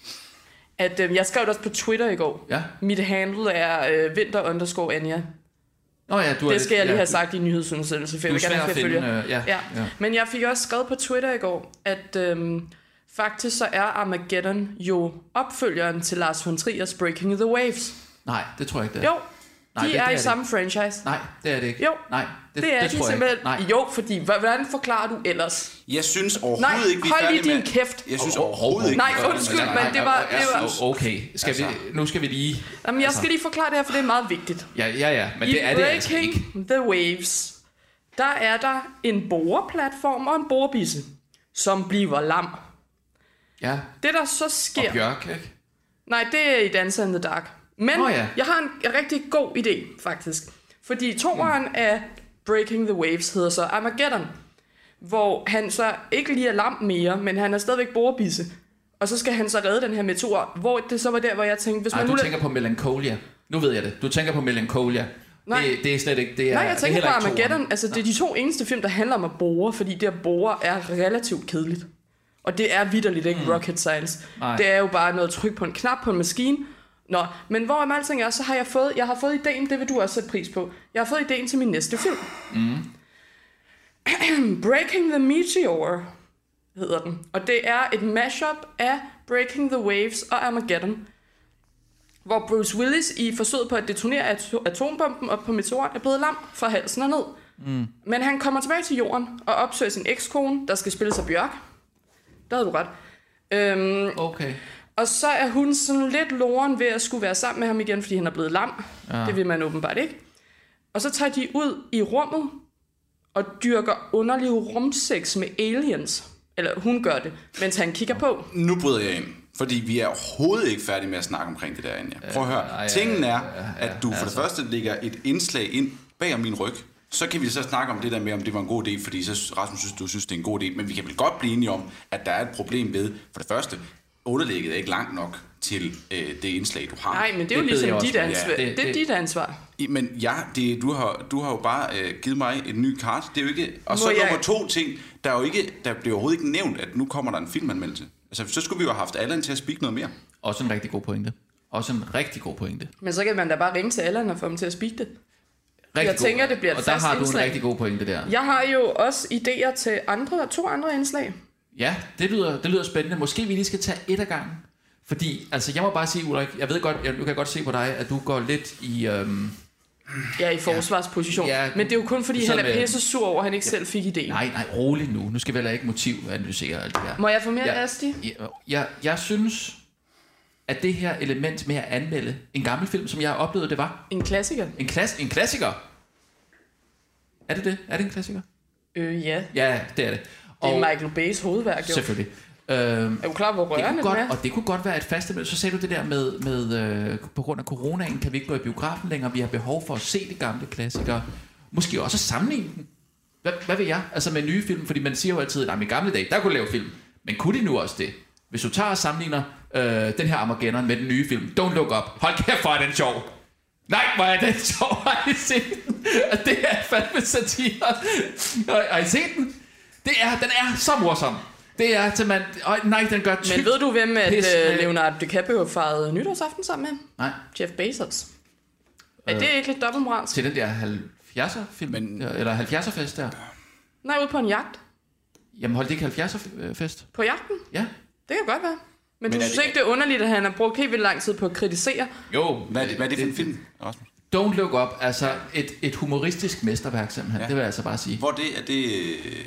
At øh, jeg skrev det også på Twitter i går. ja. Mit handle er øh, vinter underscore Anja. Nå ja, du er Det skal jeg lige ja, have sagt i nyhedsundersendelsen, for Du jeg er vil svær gerne at have finde, følge. øh, ja, Ja. ja. Men jeg fik også skrevet på Twitter i går, at øhm, faktisk så er Armageddon jo opfølgeren til Lars von Triers Breaking the Waves. Nej, det tror jeg ikke, det er. Jo, Nej, de det- er det i er det samme franchise. Nej, det er det ikke. Jo, Nej, det, det er det de tror jeg simpelthen. ikke. Nej. Jo, fordi hva- hvordan forklarer du ellers? Jeg synes overhovedet Nej, ikke, vi er hold færdige lige med... din kæft. Jeg synes Hov, hov, overhovedet hov. ikke... Nej, vi er færdige undskyld, med det. men det var- Jeg det var- synes- Okay, skal Altså. vi, nu skal vi lige... Jamen, jeg Altså. skal lige forklare det her, for det er meget vigtigt. Ja, ja, ja, men I det er det altså Breaking ikke. the Waves, der er der en boreplatform og en borebisse, som bliver lam. Ja, Det der så sker... og Bjørk, ikke? Nej, det er i Dancer in the Dark. Men Nå ja. jeg har en, en rigtig god idé, faktisk. Fordi toeren mm. af Breaking the Waves hedder så Armageddon, hvor han så ikke lige er lam mere, men han er stadigvæk borebisse. Og så skal han så redde den her meteor, hvor det så var der, hvor jeg tænkte... Hvis Ej, man du nu tænker på Melancholia. Nu ved jeg det. Du tænker på Melancholia. Nej. Det, det er slet ikke... Det er, Nej, jeg tænker det er på heller ikke Armageddon. toeren. Altså, det er de to eneste film, der handler om at bore, fordi det at bore er relativt kedeligt. Og det er vitterligt ikke mm. rocket science. Nej. Det er jo bare noget tryk på en knap på en maskine. Nå, men hvor med alting er, så har jeg fået, jeg har fået ideen, det vil du også sætte pris på. Jeg har fået ideen til min næste film. Mm. Breaking the Meteor hedder den. Og det er et mashup af Breaking the Waves og Armageddon. Hvor Bruce Willis i forsøget på at detonere ato- atombomben op på meteoren er blevet lam fra halsen og ned. Mm. Men han kommer tilbage til jorden og opsøger sin ekskone, der skal spille sig Bjørk. Der havde du ret. Øhm, Okay. og så er hun sådan lidt loren ved at skulle være sammen med ham igen, fordi han er blevet lam. Ja. Det vil man åbenbart ikke. Og så tager de ud i rummet og dyrker underlig rumsex med aliens. Eller hun gør det, mens han kigger på. Nu bryder jeg ind, fordi vi er overhovedet ikke færdige med at snakke omkring det der, Anja. Prøv at høre. ja, ja, Tingen er, ja, ja, at du for det altså. første lægger et indslag ind bag om min ryg. Så kan vi så snakke om det der med, om det var en god idé, fordi så Rasmus synes, du synes, det er en god idé. Men vi kan vel godt blive enige om, at der er et problem ved, for det første, underlægget er ikke langt nok til øh, det indslag, du har. Nej, men det er jo Det bed jeg ligesom også dit mærke. ansvar. Ja, Det, det- det er det- dit ansvar. I- Men ja, det, du, har, du har jo bare øh, givet mig et ny kart. Det er jo ikke... Og så Må jeg- nummer to ting, der er jo ikke, der bliver overhovedet ikke nævnt, at nu kommer der en filmanmeldelse. Altså, så skulle vi jo have haft Allan til at speak noget mere. Også en rigtig god pointe. Også en rigtig god pointe. Men så kan man da bare ringe til Allan og få ham til at speak det. Rigtig Jeg tænker, det bliver et Og der fast har du indslag. en rigtig god pointe der. Jeg har jo også idéer til andre, to andre indslag. Ja, det lyder, det lyder spændende. Måske vi lige skal tage et af gangen. Fordi, altså jeg må bare sige, Ulrik, jeg ved godt, jeg, nu kan jeg godt se på dig, at du går lidt i... Øhm, Ja, i forsvarsposition. Ja, Ja, men det er jo kun fordi, du han sidder er med- pisse sur over, at han ikke selv fik idéen. nej, nej, rolig nu. Nu skal vi heller ikke motivanalysere alt det her. Må jeg få mere Ja. Asti? Jeg, jeg, jeg synes, at det her element med at anmelde en gammel film, som jeg har oplevet, det var En klassiker? en, klass, en klassiker. Er det det? Er det en klassiker? Øh, ja. Ja, det er det. Det er Michael Bays hovedværk, jo. Selvfølgelig. Øhm, Er du klar, hvor det rørende kunne den godt, er? og det kunne godt være et fast element. Så sagde du det der med, med øh, på grund af coronaen kan vi ikke gå i biografen længere. Vi har behov for at se de gamle klassikere. Måske også sammenligne den. Hvad, hvad vil jeg? Altså med nye film, fordi man siger jo altid, at i gamle dage, der kunne lave film. Men kunne de nu også det? Hvis du tager og sammenligner øh, den her Armageddon med den nye film, Don't Look Up. Hold kæft, hvor er den sjov. Nej, hvor er den sjov. Har I set den? Det er fandme satire. Har, har I set den? Det er, den er så morsom. Det er til man... Øj, nej, den gør tyk. Men ved du, hvem at Pis uh, med- Leonardo DiCaprio fejrede nytårsaften sammen med? Nej, Jeff Bezos. Er det ikke lidt dobbeltmoralsk? til den der halvfjerdser film, Men- eller halvfjerdser fest der. Nej, ude på en jagt. Jamen holdt det ikke halvfjerdser fest? På jagten? Ja. Det kan godt være. Men, Men du er synes det- ikke, det er underligt, at han har brugt helt vildt lang tid på at kritisere? Jo. Hvad er det, hvad er det for en film, Rasmus? Don't Look Up, altså et, et humoristisk mesterværk simpelthen, ja. Det vil jeg altså bare sige. Hvor det er det... Øh,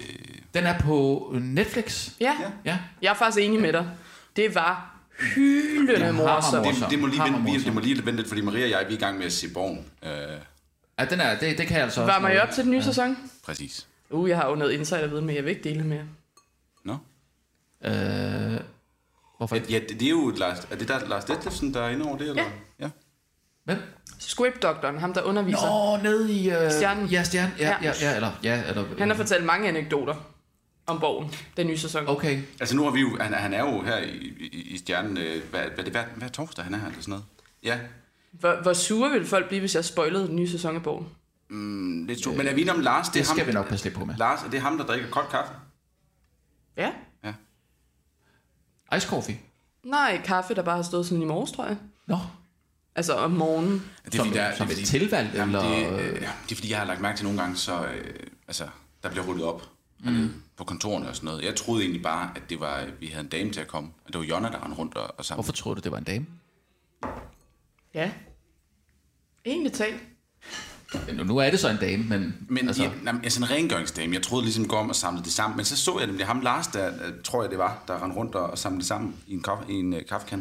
Den er på Netflix. Ja, Ja. jeg er faktisk enig med dig. Det var hyldende morsomt. Det, det, må lige Hammer vente, morsom. det må lige vente lidt, fordi Maria og jeg vi er i gang med at se Borgen. Øh, Ja, den er, det, det kan jeg altså også. Varmer I op til den nye sæson? præcis. Uh, jeg har jo noget insiderviden, men jeg vil ikke dele det mere. Nå? Øh, hvorfor? Ja, det, det er jo Lars, er det der Lars Detlefsen, der er inde over det, eller? Ja. Ja. Hvem? Script-doktoren, ham der underviser. Nå, nede i... Øh, Stjernen. Ja, stjernen. Ja, ja, ja, eller... Ja, eller Han har fortalt mange anekdoter om Borgen, den nye sæson. Okay. Altså nu har vi jo, han, han er jo her i, i, i Stjernen, øh, hvad, hvad, det, hvad, hvad torsdag han er her, eller sådan noget? Ja, Hvor, hvor sure ville folk blive, hvis jeg spoilede den nye sæson af Borgen? mm, lidt øh, men er vi enige om Lars? Det, Det er skal ham, vi nok passe lidt på med. Lars, er det ham, der drikker kold kaffe? Ja. Ja. Ice coffee. Nej, kaffe, der bare har stået sådan i morges, tror jeg. Nå. Altså om morgenen. Det er, Som, fordi, der, som det, er, et fordi, tilvalg, jamen, eller... det, øh, ja, det er fordi, jeg har lagt mærke til nogle gange, så øh, altså, der bliver rullet op mm. på kontorerne og sådan noget. Jeg troede egentlig bare, at det var, vi havde en dame til at komme. At det var Jonna, der rendte rundt og, og sammen. Hvorfor troede du, det var en dame? Ja. Egentlig talt. Nu, nu er det så en dame, men... Men altså, altså, ja, jamen, altså en rengøringsdame, jeg troede ligesom gå om og samle det sammen. Men så så jeg nemlig ham, Lars, der øh, tror jeg det var, der rendte rundt og, og samlede det sammen i en, kaffe, i en uh, kaffekan.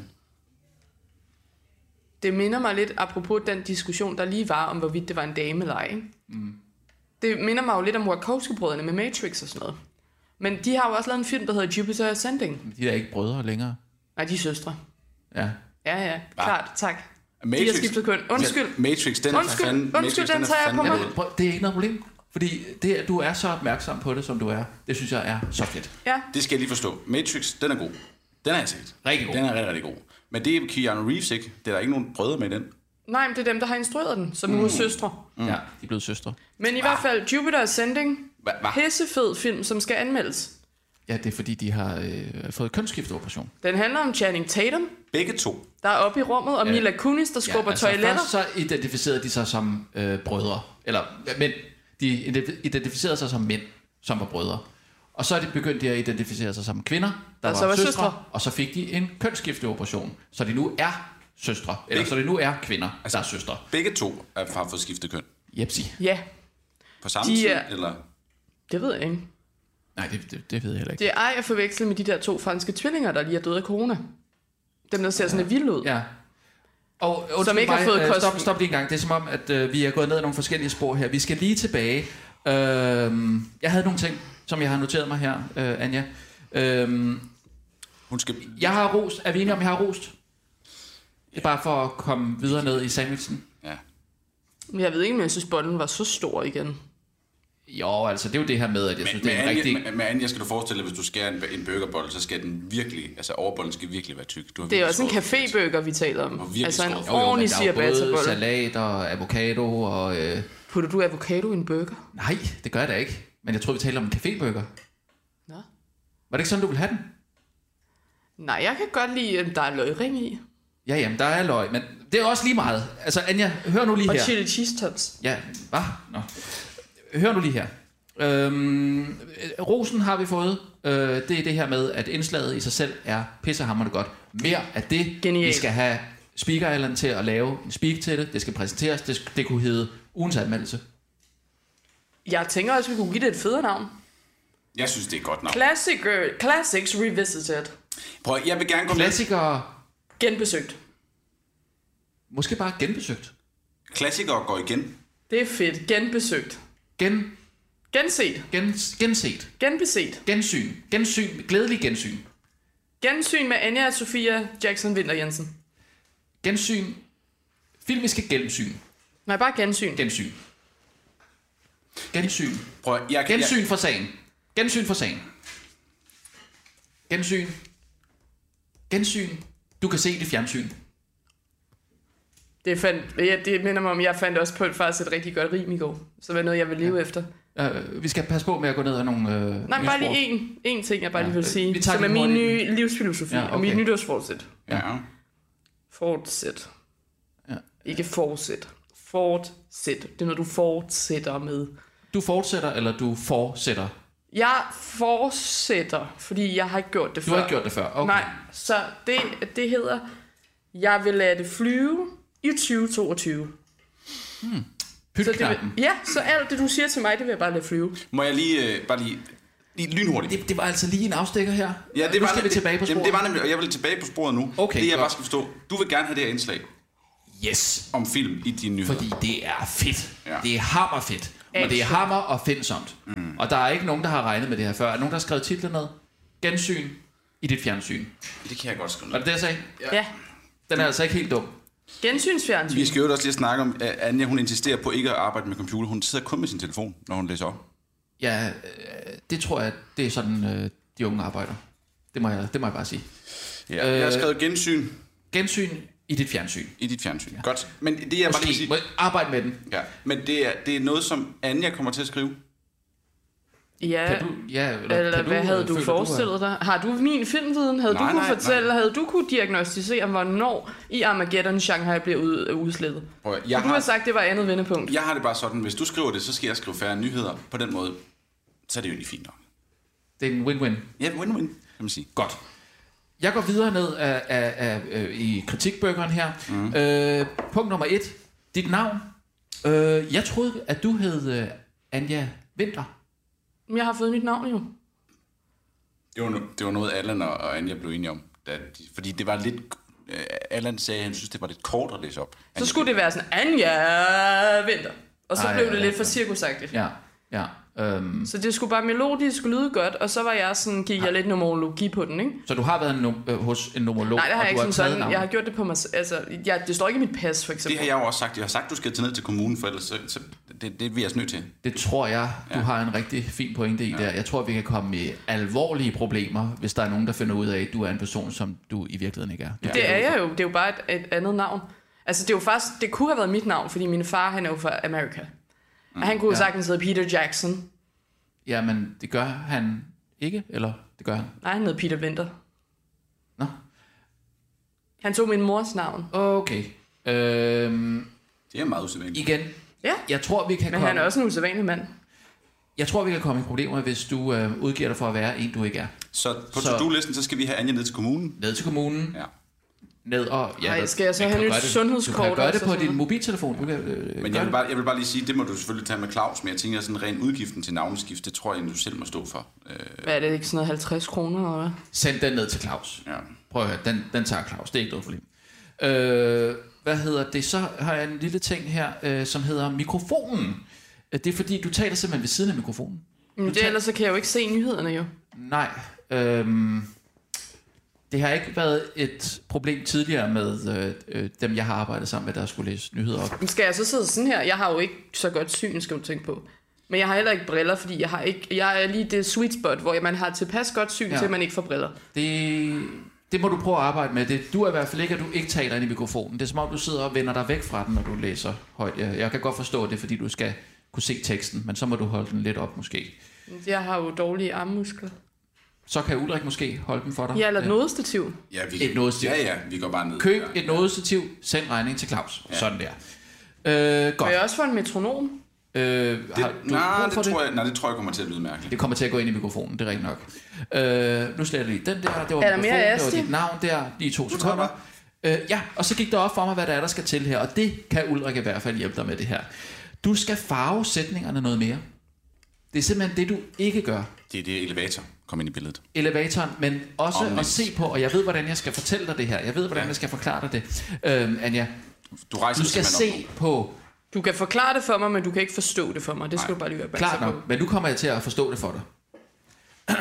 Det minder mig lidt, apropos den diskussion, der lige var, om hvorvidt det var en dame eller ej. Mm. Det minder mig jo lidt om Wachowski-brødrene med Matrix og sådan noget. Men de har jo også lavet en film, der hedder Jupiter Ascending. de er ikke brødre længere. Nej, de er søstre. Ja. Ja, ja, klart, tak. Matrix, De har skiftet køn. Undskyld. Matrix, den er Undskyld, for fanden, undskyld, Matrix, den er tager jeg fandme på mig. god. Prøv, det er ikke noget problem. Fordi det, at du er så opmærksom på det, som du er, det synes jeg er så fedt. Ja, Det skal jeg lige forstå. Matrix, den er god. Den har jeg set. Rigtig god. Den er rigtig, rigtig god. Men det er Keanu Reeves, ikke? Det er der ikke nogen brødre med i den. nej, men det er dem, der har instrueret den, som nu er søstre. Mm. Ja, de er blevet søstre. Men i hvert fald, Jupiter Ascending, Hva? Hva? pissefed film, som skal anmeldes. Ja, det er fordi, de har øh, fået kønsskifteoperation. Den handler om Channing Tatum, Begge to. der er oppe i rummet, og Ja. Mila Kunis, der skubber altså, toiletter. først så identificerede de sig som øh, brødre. Eller mænd. De identificerede sig som mænd, som var brødre. Og så er de begyndt de at identificere sig som kvinder, der Og var, så var søstre, søstre. og så fik de en kønsskifteoperation, så de nu er søstre, eller Beg- så de nu er kvinder, altså, der er søstre. Begge to er har fået skiftet køn. Jepsi. Ja, På samme De tid, er- eller? det ved jeg ikke. Nej, det, det, det ved jeg heller ikke. Det er ej at forveksle med de der to franske tvillinger, der lige er døde af corona. Dem, der ser sådan lidt vildt ud. Ja. Og undskyld Som ikke har mig, fået øh, kost- stop, stop lige en gang. Det er som om, at øh, vi er gået ned ad nogle forskellige spor her. Vi skal lige tilbage. Øh, jeg havde nogle ting, som jeg har noteret mig her, øh, Anja. Øh, Hun skal... jeg har rost. Er vi enige om, jeg har rost? Det er bare for at komme videre ned i sandwichen. Ja. Jeg ved ikke, om jeg synes, bolden var så stor igen. Jo, altså det er jo det her med, at jeg synes, Men, det er en Anja, rigtig... men, men Anja, skal du forestille dig, hvis du skærer en, en burgerbolle, så skal den virkelig, altså overbollen skal virkelig være tyk. Du har Det er virkelig også en skåret- cafébøger, vi taler om. Og virkelig Altså en skåret. Jo, jo, men ordentlig der er jo både ciabatta-bolle. salat og avocado og... Øh... Putter du avocado i en burger? Nej, det gør jeg da ikke. Men jeg tror, vi taler om en cafébøger. Nå. Var det ikke sådan, du ville have den? Nej, jeg kan godt lide, at der er løgring i. Ja, jamen, der er løg, men det er også lige meget. Altså, Anja, hør nu lige Og her. chili cheese tops. Ja, hvad? Nå. Hør nu lige her. Øhm, rosen har vi fået. Øh, det er det her med, at indslaget i sig selv er pissehammerende godt. Mere af det. Genialt. Vi skal have Speaker Island til at lave en speak til det. Det skal præsenteres. Det, sk- det kunne hedde ugens anmeldelse. Jeg tænker også, vi kunne give det et federe navn. Jeg synes, det er et godt navn. Classic, Classics Revisited. Prøv, jeg vil gerne gå med. Klassikere, Genbesøgt. måske bare genbesøgt. Klassikere går igen. Det er fedt. Genbesøgt. Gen, Genset. gen, genset. Genbeset. Gensyn. Gensyn. Glædelig gensyn. Gensyn med Anja Sofia Jackson Winter Jensen. Gensyn. Filmiske gensyn. Nej, bare gensyn. Gensyn. Gensyn. Prøv, jeg, Gensyn jeg, for sagen. Gensyn for sagen. Gensyn. Gensyn. Du kan se det i fjernsyn. Det, fandt, ja, det minder mig om, jeg fandt også på faktisk et rigtig godt rim i går. Så det er noget, jeg vil leve ja. efter. Uh, vi skal passe på med at gå ned ad nogle... Uh, Nej, bare lige én, én ting, jeg bare Ja, lige vil vi sige. tager Som er lige min hurtigt. nye livsfilosofi Ja, ja, okay. og mit nytårsfortsæt. ja. Fortsæt. Ja. Ikke fortsæt. Fortsæt. Det er noget, du fortsætter med. Du fortsætter, eller du fortsætter? Jeg fortsætter, fordi jeg har ikke gjort det Du før. har ikke gjort det før? Okay. Nej, så det, det hedder, jeg vil lade det flyve i tyve toogtyve. Så det vil, Pytknappen. ja, så alt det, du siger til mig, det vil jeg bare lade flyve. Må jeg lige, øh, bare lige... Lige lynhurtigt. Det, det var altså lige en afstikker her. Ja, det nu var skal det, vi tilbage på sporet. Jamen, det var nemlig, og jeg vil tilbage på sporet nu. Okay, det jeg godt. bare skal forstå, du vil gerne have det her indslag Yes. om film i dine nyheder. Fordi det er fedt. Ja. Det er hammerfedt. Og det er hammer og findsomt. Mm. Og der er ikke nogen, der har regnet med det her før. Er der nogen, der har skrevet titlen ned? Gensyn i dit fjernsyn. Det kan jeg godt skrive Var ned. det det, jeg sagde? Ja. Den er altså ikke helt dum. Gensynsfjernsyn. Vi skal jo også lige snakke om, at Anja, hun insisterer på ikke at arbejde med computer. Hun sidder kun med sin telefon, når hun læser op. Ja, øh, det tror jeg, det er sådan, øh, de unge arbejder. Det må jeg, det må jeg bare sige. Ja, jeg har skrevet gensyn Gensyn i dit fjernsyn. i dit fjernsyn. Ja. Godt. Men det jeg bare lige vil Måske sige, må jeg arbejde med den. ja, men det er, det er noget, som Anja kommer til at skrive. Ja, Kan du, ja, eller, eller kan hvad du, havde øh, du føler, forestillet dig? Har du min filmviden? Havde Nej, du kunne nej, fortælle, nej. havde du kunne diagnostisere, hvornår i Armageddon Shanghai bliver ud, udslettet? Prøv, at- Jeg jeg, du har har, sagt, det var andet vendepunkt. jeg har det bare sådan, hvis du skriver det, så skal jeg skrive færre nyheder. På den måde, så er det jo egentlig fint nok. Det er en win-win. Ja, win-win, kan man sige. Godt. Jeg går videre ned af, af, af, af, i kritikbøgeren her. Mm. Øh, punkt nummer et. Dit navn. Øh, jeg troede, at du hed øh, Anja Winther. Jeg har fået nyt navn jo. Det var, no- det var noget, Allan og, og Anja blev enige om. Da de, fordi det var lidt... Øh, Allan sagde, at han synes, det var lidt kort at læse op. Så skulle det være sådan, Anja Winther. Og så Ej, blev ja, det ja, lidt for ja. cirkusagtigt. Ja, ja. Øhm, Så det skulle bare melodisk lyde godt, og så var jeg sådan, gik jeg lidt numerologi på den, ikke? så du har været en, num- øh, hos en numerolog, Nej, det har og jeg du ikke sådan taget sådan. navnet. Jeg har gjort det på mig selv. Altså, ja, det står ikke i mit pas, for Det eksempel. har jeg jo også sagt. Jeg har sagt, du skal tage ned til kommunen, for ellers så, så det, det er vi altså nødt til. Det tror jeg, du Ja. har en rigtig fin pointe i der. Jeg tror, vi kan komme i alvorlige problemer, hvis der er nogen, der finder ud af, at du er en person, som du i virkeligheden ikke er. Du Det er jeg jo. Det er jo bare et, et andet navn. Altså, det er jo faktisk, det kunne have været mit navn, fordi min far, han er jo fra Amerika. Og han kunne jo Ja. sagtens hedde Peter Jackson. Jamen, det gør han ikke, eller det gør han? Nej, han hed Peter Winther. Nå, Han tog min mors navn. okay. Øhm, Det er meget usædvanligt. igen, Ja, jeg tror, vi kan men komme... han er også en usædvanlig mand. Jeg tror, vi kan komme i problemer, hvis du øh, udgiver dig for at være en, du ikke er. Så på Så- to-do-listen, så skal vi have Anja ned til kommunen. Ned til kommunen, Ja. ned og... Ej, hvad- skal jeg så man have kan nyt gøre det- sundhedskort Du kan gøre det også på og sådan din noget? mobiltelefon. Du kan, øh, Men gøre jeg vil, det. bare, jeg vil bare lige sige, det må du selvfølgelig tage med Claus, men jeg tænker, at sådan ren udgiften til navneskift, det tror jeg, du selv må stå for. Øh, Hvad er det, ikke sådan noget halvtreds kroner, eller hvad? Send den ned til Claus. ja. Prøv at høre, den, den tager Claus. Det er ikke noget problem. Øh, hvad hedder det? Så har jeg en lille ting her, øh, som hedder mikrofonen. Øh, Det er fordi, du taler simpelthen ved siden af mikrofonen. Men det, ellers så kan jeg jo ikke se nyhederne jo. Nej. Øhm, det har ikke været et problem tidligere med øh, øh, dem, jeg har arbejdet sammen med, der skulle læse nyheder op. Men skal jeg så sidde sådan her? Jeg har jo ikke så godt syn, skal du tænke på. Men jeg har heller ikke briller, fordi jeg har ikke, jeg er lige det sweet spot, hvor man har tilpas godt syn, Ja. ja. til man ikke får briller. Det, det må du prøve at arbejde med. Det, du er i hvert fald ikke, at du ikke taler ind i mikrofonen. Det er som om, du sidder og vender dig væk fra den, når du læser højt. Jeg, jeg kan godt forstå det, fordi du skal kunne se teksten, men så må du holde den lidt op måske. Jeg har jo dårlige armmuskler. Så kan Ulrik måske holde den for dig. Ja, eller et nådestativ. Ja, vi, Et nådestativ. Ja, ja, vi går bare ned. Køb ja. et nådestativ, send regning til Claus. Ja. Sådan der. Øh, Og godt. jeg også få en metronom. Øh, Det, har du nej, brug for det tror jeg, nej, det tror jeg kommer til at lyde mærkeligt. Det kommer til at gå ind i mikrofonen, det er rigtigt nok. Øh, nu sletter jeg lige den der, det var Er der mikrofonen, mere det var Asti? dit navn der, lige to tager sekunder. Øh, ja, og så gik der op for mig, hvad der er, der skal til her, og det kan Ulrik i hvert fald hjælpe dig med det her. Du skal farve sætningerne noget mere. Det er simpelthen det, du ikke gør. Det er det elevator kom ind i billedet. Elevatoren, men også Omvendt. at se på, og jeg ved, hvordan jeg skal fortælle dig det her. Jeg ved, hvordan jeg skal forklare dig det. Øh, Anja, Du rejser du skal simpelthen se på... Du kan forklare det for mig, men du kan ikke forstå det for mig. Det skal du bare lige være Klart opmærksom på. nok, men nu kommer jeg til at forstå det for dig.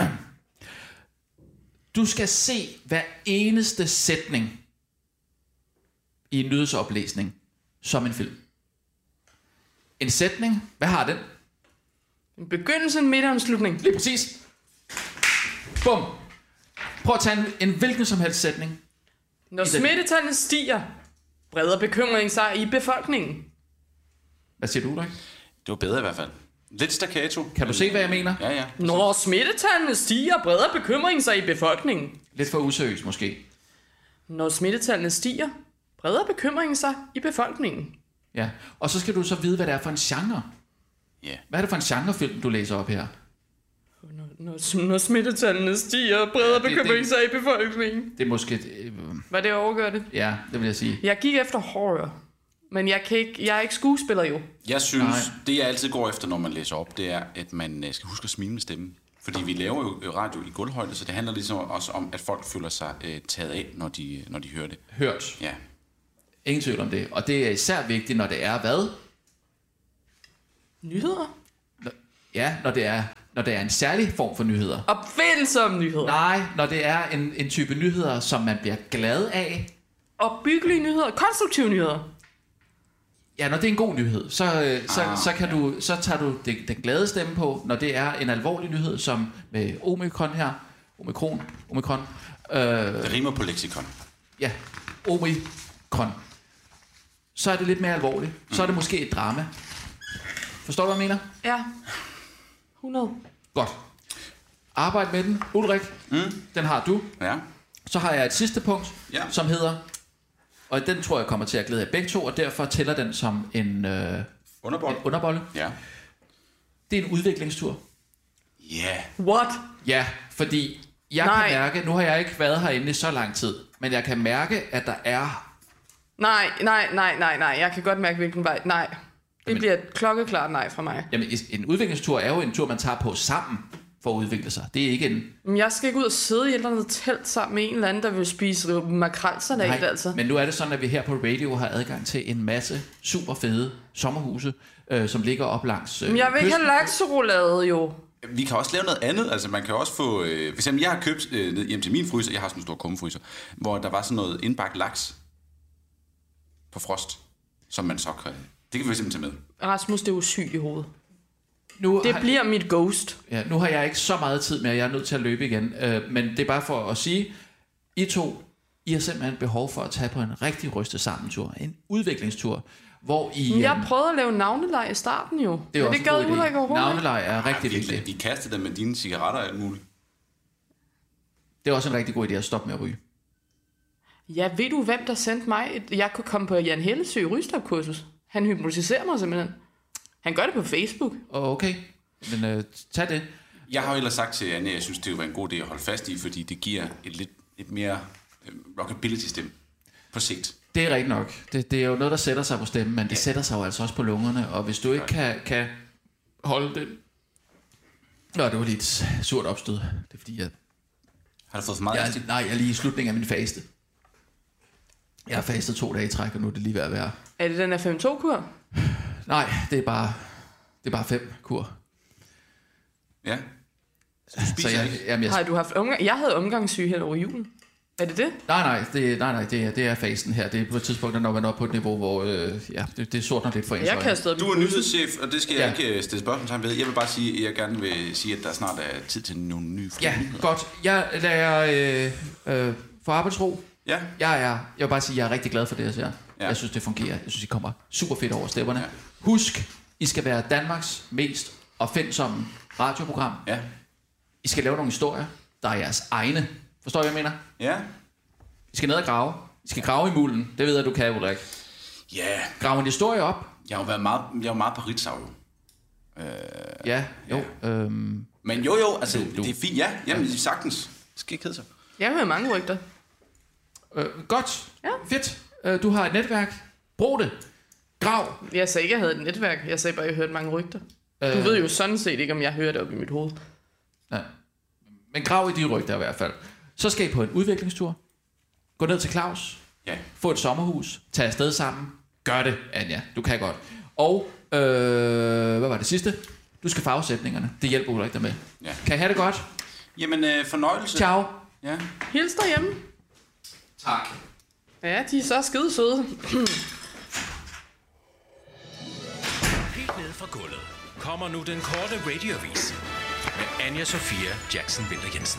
Du skal se hver eneste sætning i en nyhedsoplæsning som en film. En sætning, hvad har den? En begyndelse, en midt og en slutning. Lige præcis. Bum. Prøv at tage en, en hvilken som helst sætning. Når I den- smittetallene stiger, breder bekymringen sig i befolkningen. Hvad siger du, Ulrik? Det var bedre i hvert fald. Lidt staccato. Kan du se, hvad jeg mener? Ja, ja. Når smittetallene stiger, breder bekymringen sig i befolkningen. Lidt for useriøst måske. Når smittetallene stiger, breder bekymringen sig i befolkningen. Ja. Og så skal du så vide, hvad det er for en genre. Ja. Hvad er det for en genrefilm, du læser op her? Når, når, når smittetallene stiger, breder Ja, det- bekymringen det- sig i befolkningen. Det er måske... Øh, Hvad det overgør det? ja, det vil jeg sige. Jeg gik efter horror. Men jeg, kan ikke, jeg er ikke skuespiller jo. Jeg synes, Nej. det jeg altid går efter, når man læser op, det er, at man øh, skal huske at smile med stemmen. Fordi vi laver jo radio i gulvhøjde, så det handler ligesom også om, at folk føler sig øh, taget af, når de, når de hører det. Hørt. Ja. Ingen tvivl om det. Og det er især vigtigt, når det er hvad? Nyheder? Ja, når det er, når det er en særlig form for nyheder. Opfindsomme nyheder. Nej, når det er en, en type nyheder, som man bliver glad af. Opbyggelige nyheder. Konstruktive nyheder. Ja, når det er en god nyhed, så, så, Ah, så, kan du, så tager du den, den glade stemme på. Når det er en alvorlig nyhed, som med omikron her. Omikron. Omikron. Øh, Det rimer på leksikon. ja, omikron. Så er det lidt mere alvorligt. Så er det måske et drama. Forstår du, hvad jeg mener? Ja. hundrede. Godt. Arbejd med den. Ulrik, mm. den har du. Ja. Så har jeg et sidste punkt, Ja. som hedder, og den tror jeg kommer til at glæde jer begge to, og derfor tæller den som en, øh, Underbold. en underbolle. Ja. Det er en udviklingstur. Ja. Yeah. What? Ja, fordi jeg Nej. kan mærke, nu har jeg ikke været herinde i så lang tid, men jeg kan mærke, at der er... Nej, nej, nej, nej, nej. Jeg kan godt mærke, hvilken vej. Nej. Det Jamen. bliver et klokkeklart nej fra mig. Jamen, en udviklingstur er jo en tur, man tager på sammen for at udvikle sig. Det er ikke en... Men jeg skal ikke ud og sidde i et eller andet telt sammen med en eller anden, der vil spise makrelsalat, altså. men nu er det sådan, at vi her på radio har adgang til en masse super fede sommerhuse, øh, som ligger op langs øh, Men jeg vil ikke kysten. have lakserolade, jo. Vi kan også lave noget andet. Altså, man kan også få... Øh, for eksempel, jeg har købt øh, ned hjem til min fryser, jeg har sådan en stor kummefryser, hvor der var sådan noget indbagt laks på frost, som man så kan... Det kan vi simpelthen tage med. Rasmus, det er jo syg i hovedet. Nu Det har, bliver mit ghost. ja, nu har jeg ikke så meget tid mere, jeg er nødt til at løbe igen. Øh, men det er bare for at sige, I to, I har simpelthen behov for at tage på en rigtig rystet sammentur. En udviklingstur, hvor I... Men jeg øh, prøvede at lave navneleg i starten, jo. det er Men også det en gad god Ulrik idé. overhovedet ikke. Navneleg er rigtig Ej, vigtigt. vi, vi kastede dem med dine cigaretter og alt muligt. Det er også en rigtig god idé at stoppe med at ryge. Ja, ved du, hvem der sendte mig? Et, jeg kunne komme på Jan Hellesø rygestopkursus. Han hypnotiserer mig simpelthen. Han gør det på Facebook. Okay, men øh, tag det. Jeg har jo ellers sagt til Anne, at jeg synes, det var en god idé at holde fast i, fordi det giver et lidt, lidt mere øh, rockability-stemme på sigt. Det er rigtigt nok. Det, det er jo noget, der sætter sig på stemmen, men det sætter sig jo altså også på lungerne, og hvis du ikke kan, kan holde det... Nå, det var lige et surt opstød. Det er fordi, jeg, Har du fået for meget? jeg, Jeg, nej, jeg er lige i slutningen af min faste. Jeg har fastet to dage i træk, og nu er det lige ved at være... Er det den her fem to-kur? Nej, det er bare, det er bare fem kur. ja. Så du Så spiser jeg, ikke? jamen, jeg, Har du haft omgang? Jeg havde omgangssyge her over julen. Er det det? nej, nej, det, nej, nej det, er, det er fasten her. Det er på et tidspunkt, når man er oppe på et niveau, hvor øh, ja, det, det sortner lidt for ens Jeg øjne. kastede op Du i er bussen. nyhedschef, og det skal jeg Ja. ikke stille spørgsmål ved. Jeg vil bare sige, at jeg gerne vil sige, at der snart er tid til nogle nye Ja, nyheder. godt. Jeg lader øh, øh, for arbejdsro. Ja. Jeg er, jeg vil bare sige, at jeg er rigtig glad for det, jeg ser. Ja. Jeg synes, det fungerer. Jeg synes, I kommer super fedt over stepperne. Ja. Husk, I skal være Danmarks mest opfindsomme radioprogram. Ja. I skal lave nogle historier, der er jeres egne. Forstår I, hvad jeg mener? Ja. I skal ned og grave. I skal grave i mulden. Det ved jeg, du kan, Ulrik. Ja. Grave en historie op. Jeg har jo været meget, jeg er jo meget på Ritzau, jo. Ja, jo. Ja. Øhm, Men jo, jo, altså, Du- du- det er fint. Ja, jamen, sagtens. Det skal ikke hedde sig. Jeg hører mange rygter. øh, godt. Ja. Fedt. Øh, du har et netværk. Brug det. Grav. Jeg sagde ikke, jeg havde et netværk. Jeg sagde bare, at jeg hørte mange rygter. Du Øh, ved jo sådan set ikke, om jeg hører det op i mit hoved. Ja. Men grav i de rygter i hvert fald. Så skal I på en udviklingstur. Gå ned til Claus. Ja. Få et sommerhus. Tag afsted sammen. Gør det, Anja. Du kan godt. Og, øh, hvad var det sidste? Du skal farvesætningerne. Det hjælper Ulrik dig med. Ja. Kan I have det godt? Jamen, øh, fornøjelse. Ciao. Ja. Hils derhjemme. Tak. Ja, de er så skide søde. Helt ned fra gulvet kommer nu den korte radioavis med Anja Sofia Jackson Winther Jensen.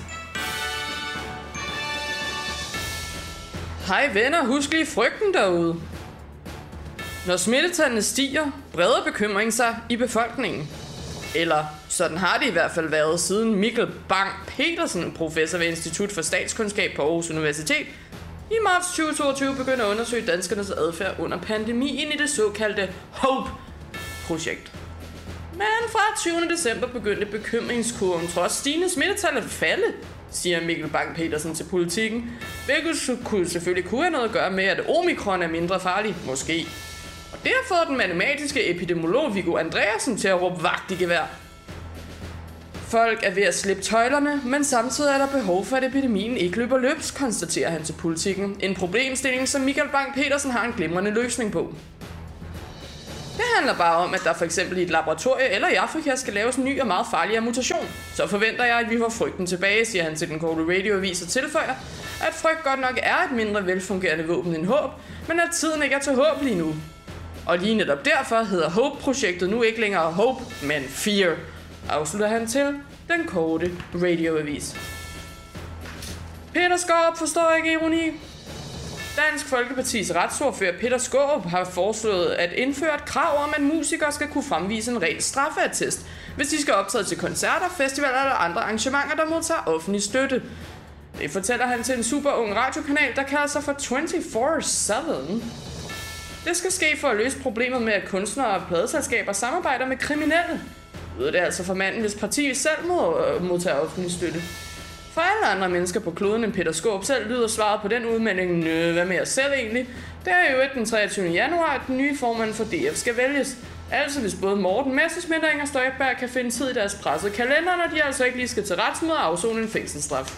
Hej venner, husk lige frygten derude. Når smittetallene stiger, breder bekymring sig i befolkningen. Eller sådan har det i hvert fald været siden Mikkel Bang Petersen, professor ved Institut for Statskundskab på Aarhus Universitet, i marts tyve toogtyve begyndte at undersøge danskernes adfærd under pandemien i det såkaldte HOPE-projekt. Men fra tyvende december begyndte bekymringskurven trods stigende smittetal at falde, siger Mikkel Bang Petersen til Politikken, hvilket kunne selvfølgelig kunne have noget at gøre med, at omikron er mindre farlig, måske. Og det har fået den matematiske epidemiolog Viggo Andreasen til at råbe vagt i gevær. Folk er ved at slippe tøjlerne, men samtidig er der behov for, at epidemien ikke løber løbsk, konstaterer han til Politikken. En problemstilling, som Michael Bang Petersen har en glimrende løsning på. Det handler bare om, at der for eksempel i et laboratorie eller i Afrika skal laves en ny og meget farligere mutation. Så forventer jeg, at vi får frygten tilbage, siger han til den korte radioavis og tilføjer, at frygt godt nok er et mindre velfungerende våben end håb, men at tiden ikke er til håb lige nu. Og lige netop derfor hedder HOPE-projektet nu ikke længere Hope, men Fear, afslutter han til den korte radioavis. Peter Skaarup forstår ikke ironi. Dansk Folkepartis retsordfører Peter Skaarup har foreslået at indføre et krav om, at musikere skal kunne fremvise en ren straffeattest, hvis de skal optræde til koncerter, festivaler eller andre arrangementer, der modtager offentlig støtte. Det fortæller han til en super ung radiokanal, der kalder sig for toogtyve syv. Det skal ske for at løse problemet med, at kunstnere og pladeselskaber samarbejder med kriminelle. Det er det altså for manden, hvis partiet selv må modtage offentlig støtte. For alle andre mennesker på kloden end Peter Skaarup selv lyder svaret på den udmelding, nø, hvad med os selv egentlig? Det er jo den treogtyvende januar, at den nye formand for D F skal vælges. Altså hvis både Morten Messerschmidt og Inger Støjberg kan finde tid i deres pressede kalender, når de altså ikke lige skal til retsmøde og afzone en fængselsstraf.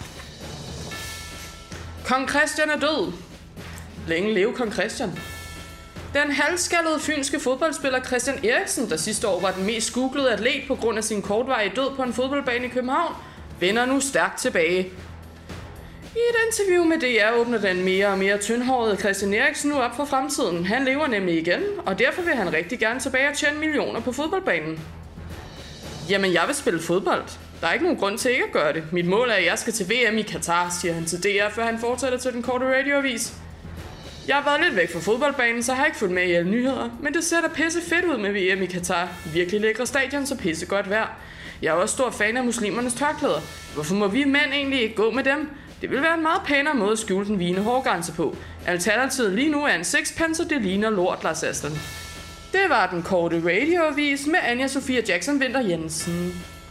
Kong Christian er død. Længe leve Kong Christian. Den halvskaldede fynske fodboldspiller Christian Eriksen, der sidste år var den mest googlede atlet på grund af sin kortvarige død på en fodboldbane i København, vender nu stærkt tilbage. I et interview med D R åbner den mere og mere tyndhårede Christian Eriksen nu op for fremtiden. Han lever nemlig igen, og derfor vil han rigtig gerne tilbage og tjene millioner på fodboldbanen. Jamen, jeg vil spille fodbold. Der er ikke nogen grund til ikke at gøre det. Mit mål er, at jeg skal til V M i Katar, siger han til D R, før han fortsætter til den korte radioavis. Jeg har været lidt væk fra fodboldbanen, så har jeg ikke fulgt med i alle nyheder, men det ser da pisse fedt ud med V M i Katar. Virkelig lækre stadion, så pisse godt vejr. Jeg er også stor fan af muslimernes tørklæder. Hvorfor må vi mænd egentlig ikke gå med dem? Det vil være en meget pænere måde at skjule den vigende hårgrænse på. Alternativet lige nu er en sixpence, og det ligner lort, Lars Aston. Det var den korte radioavis med Anja Sofia Jackson Winther Jensen.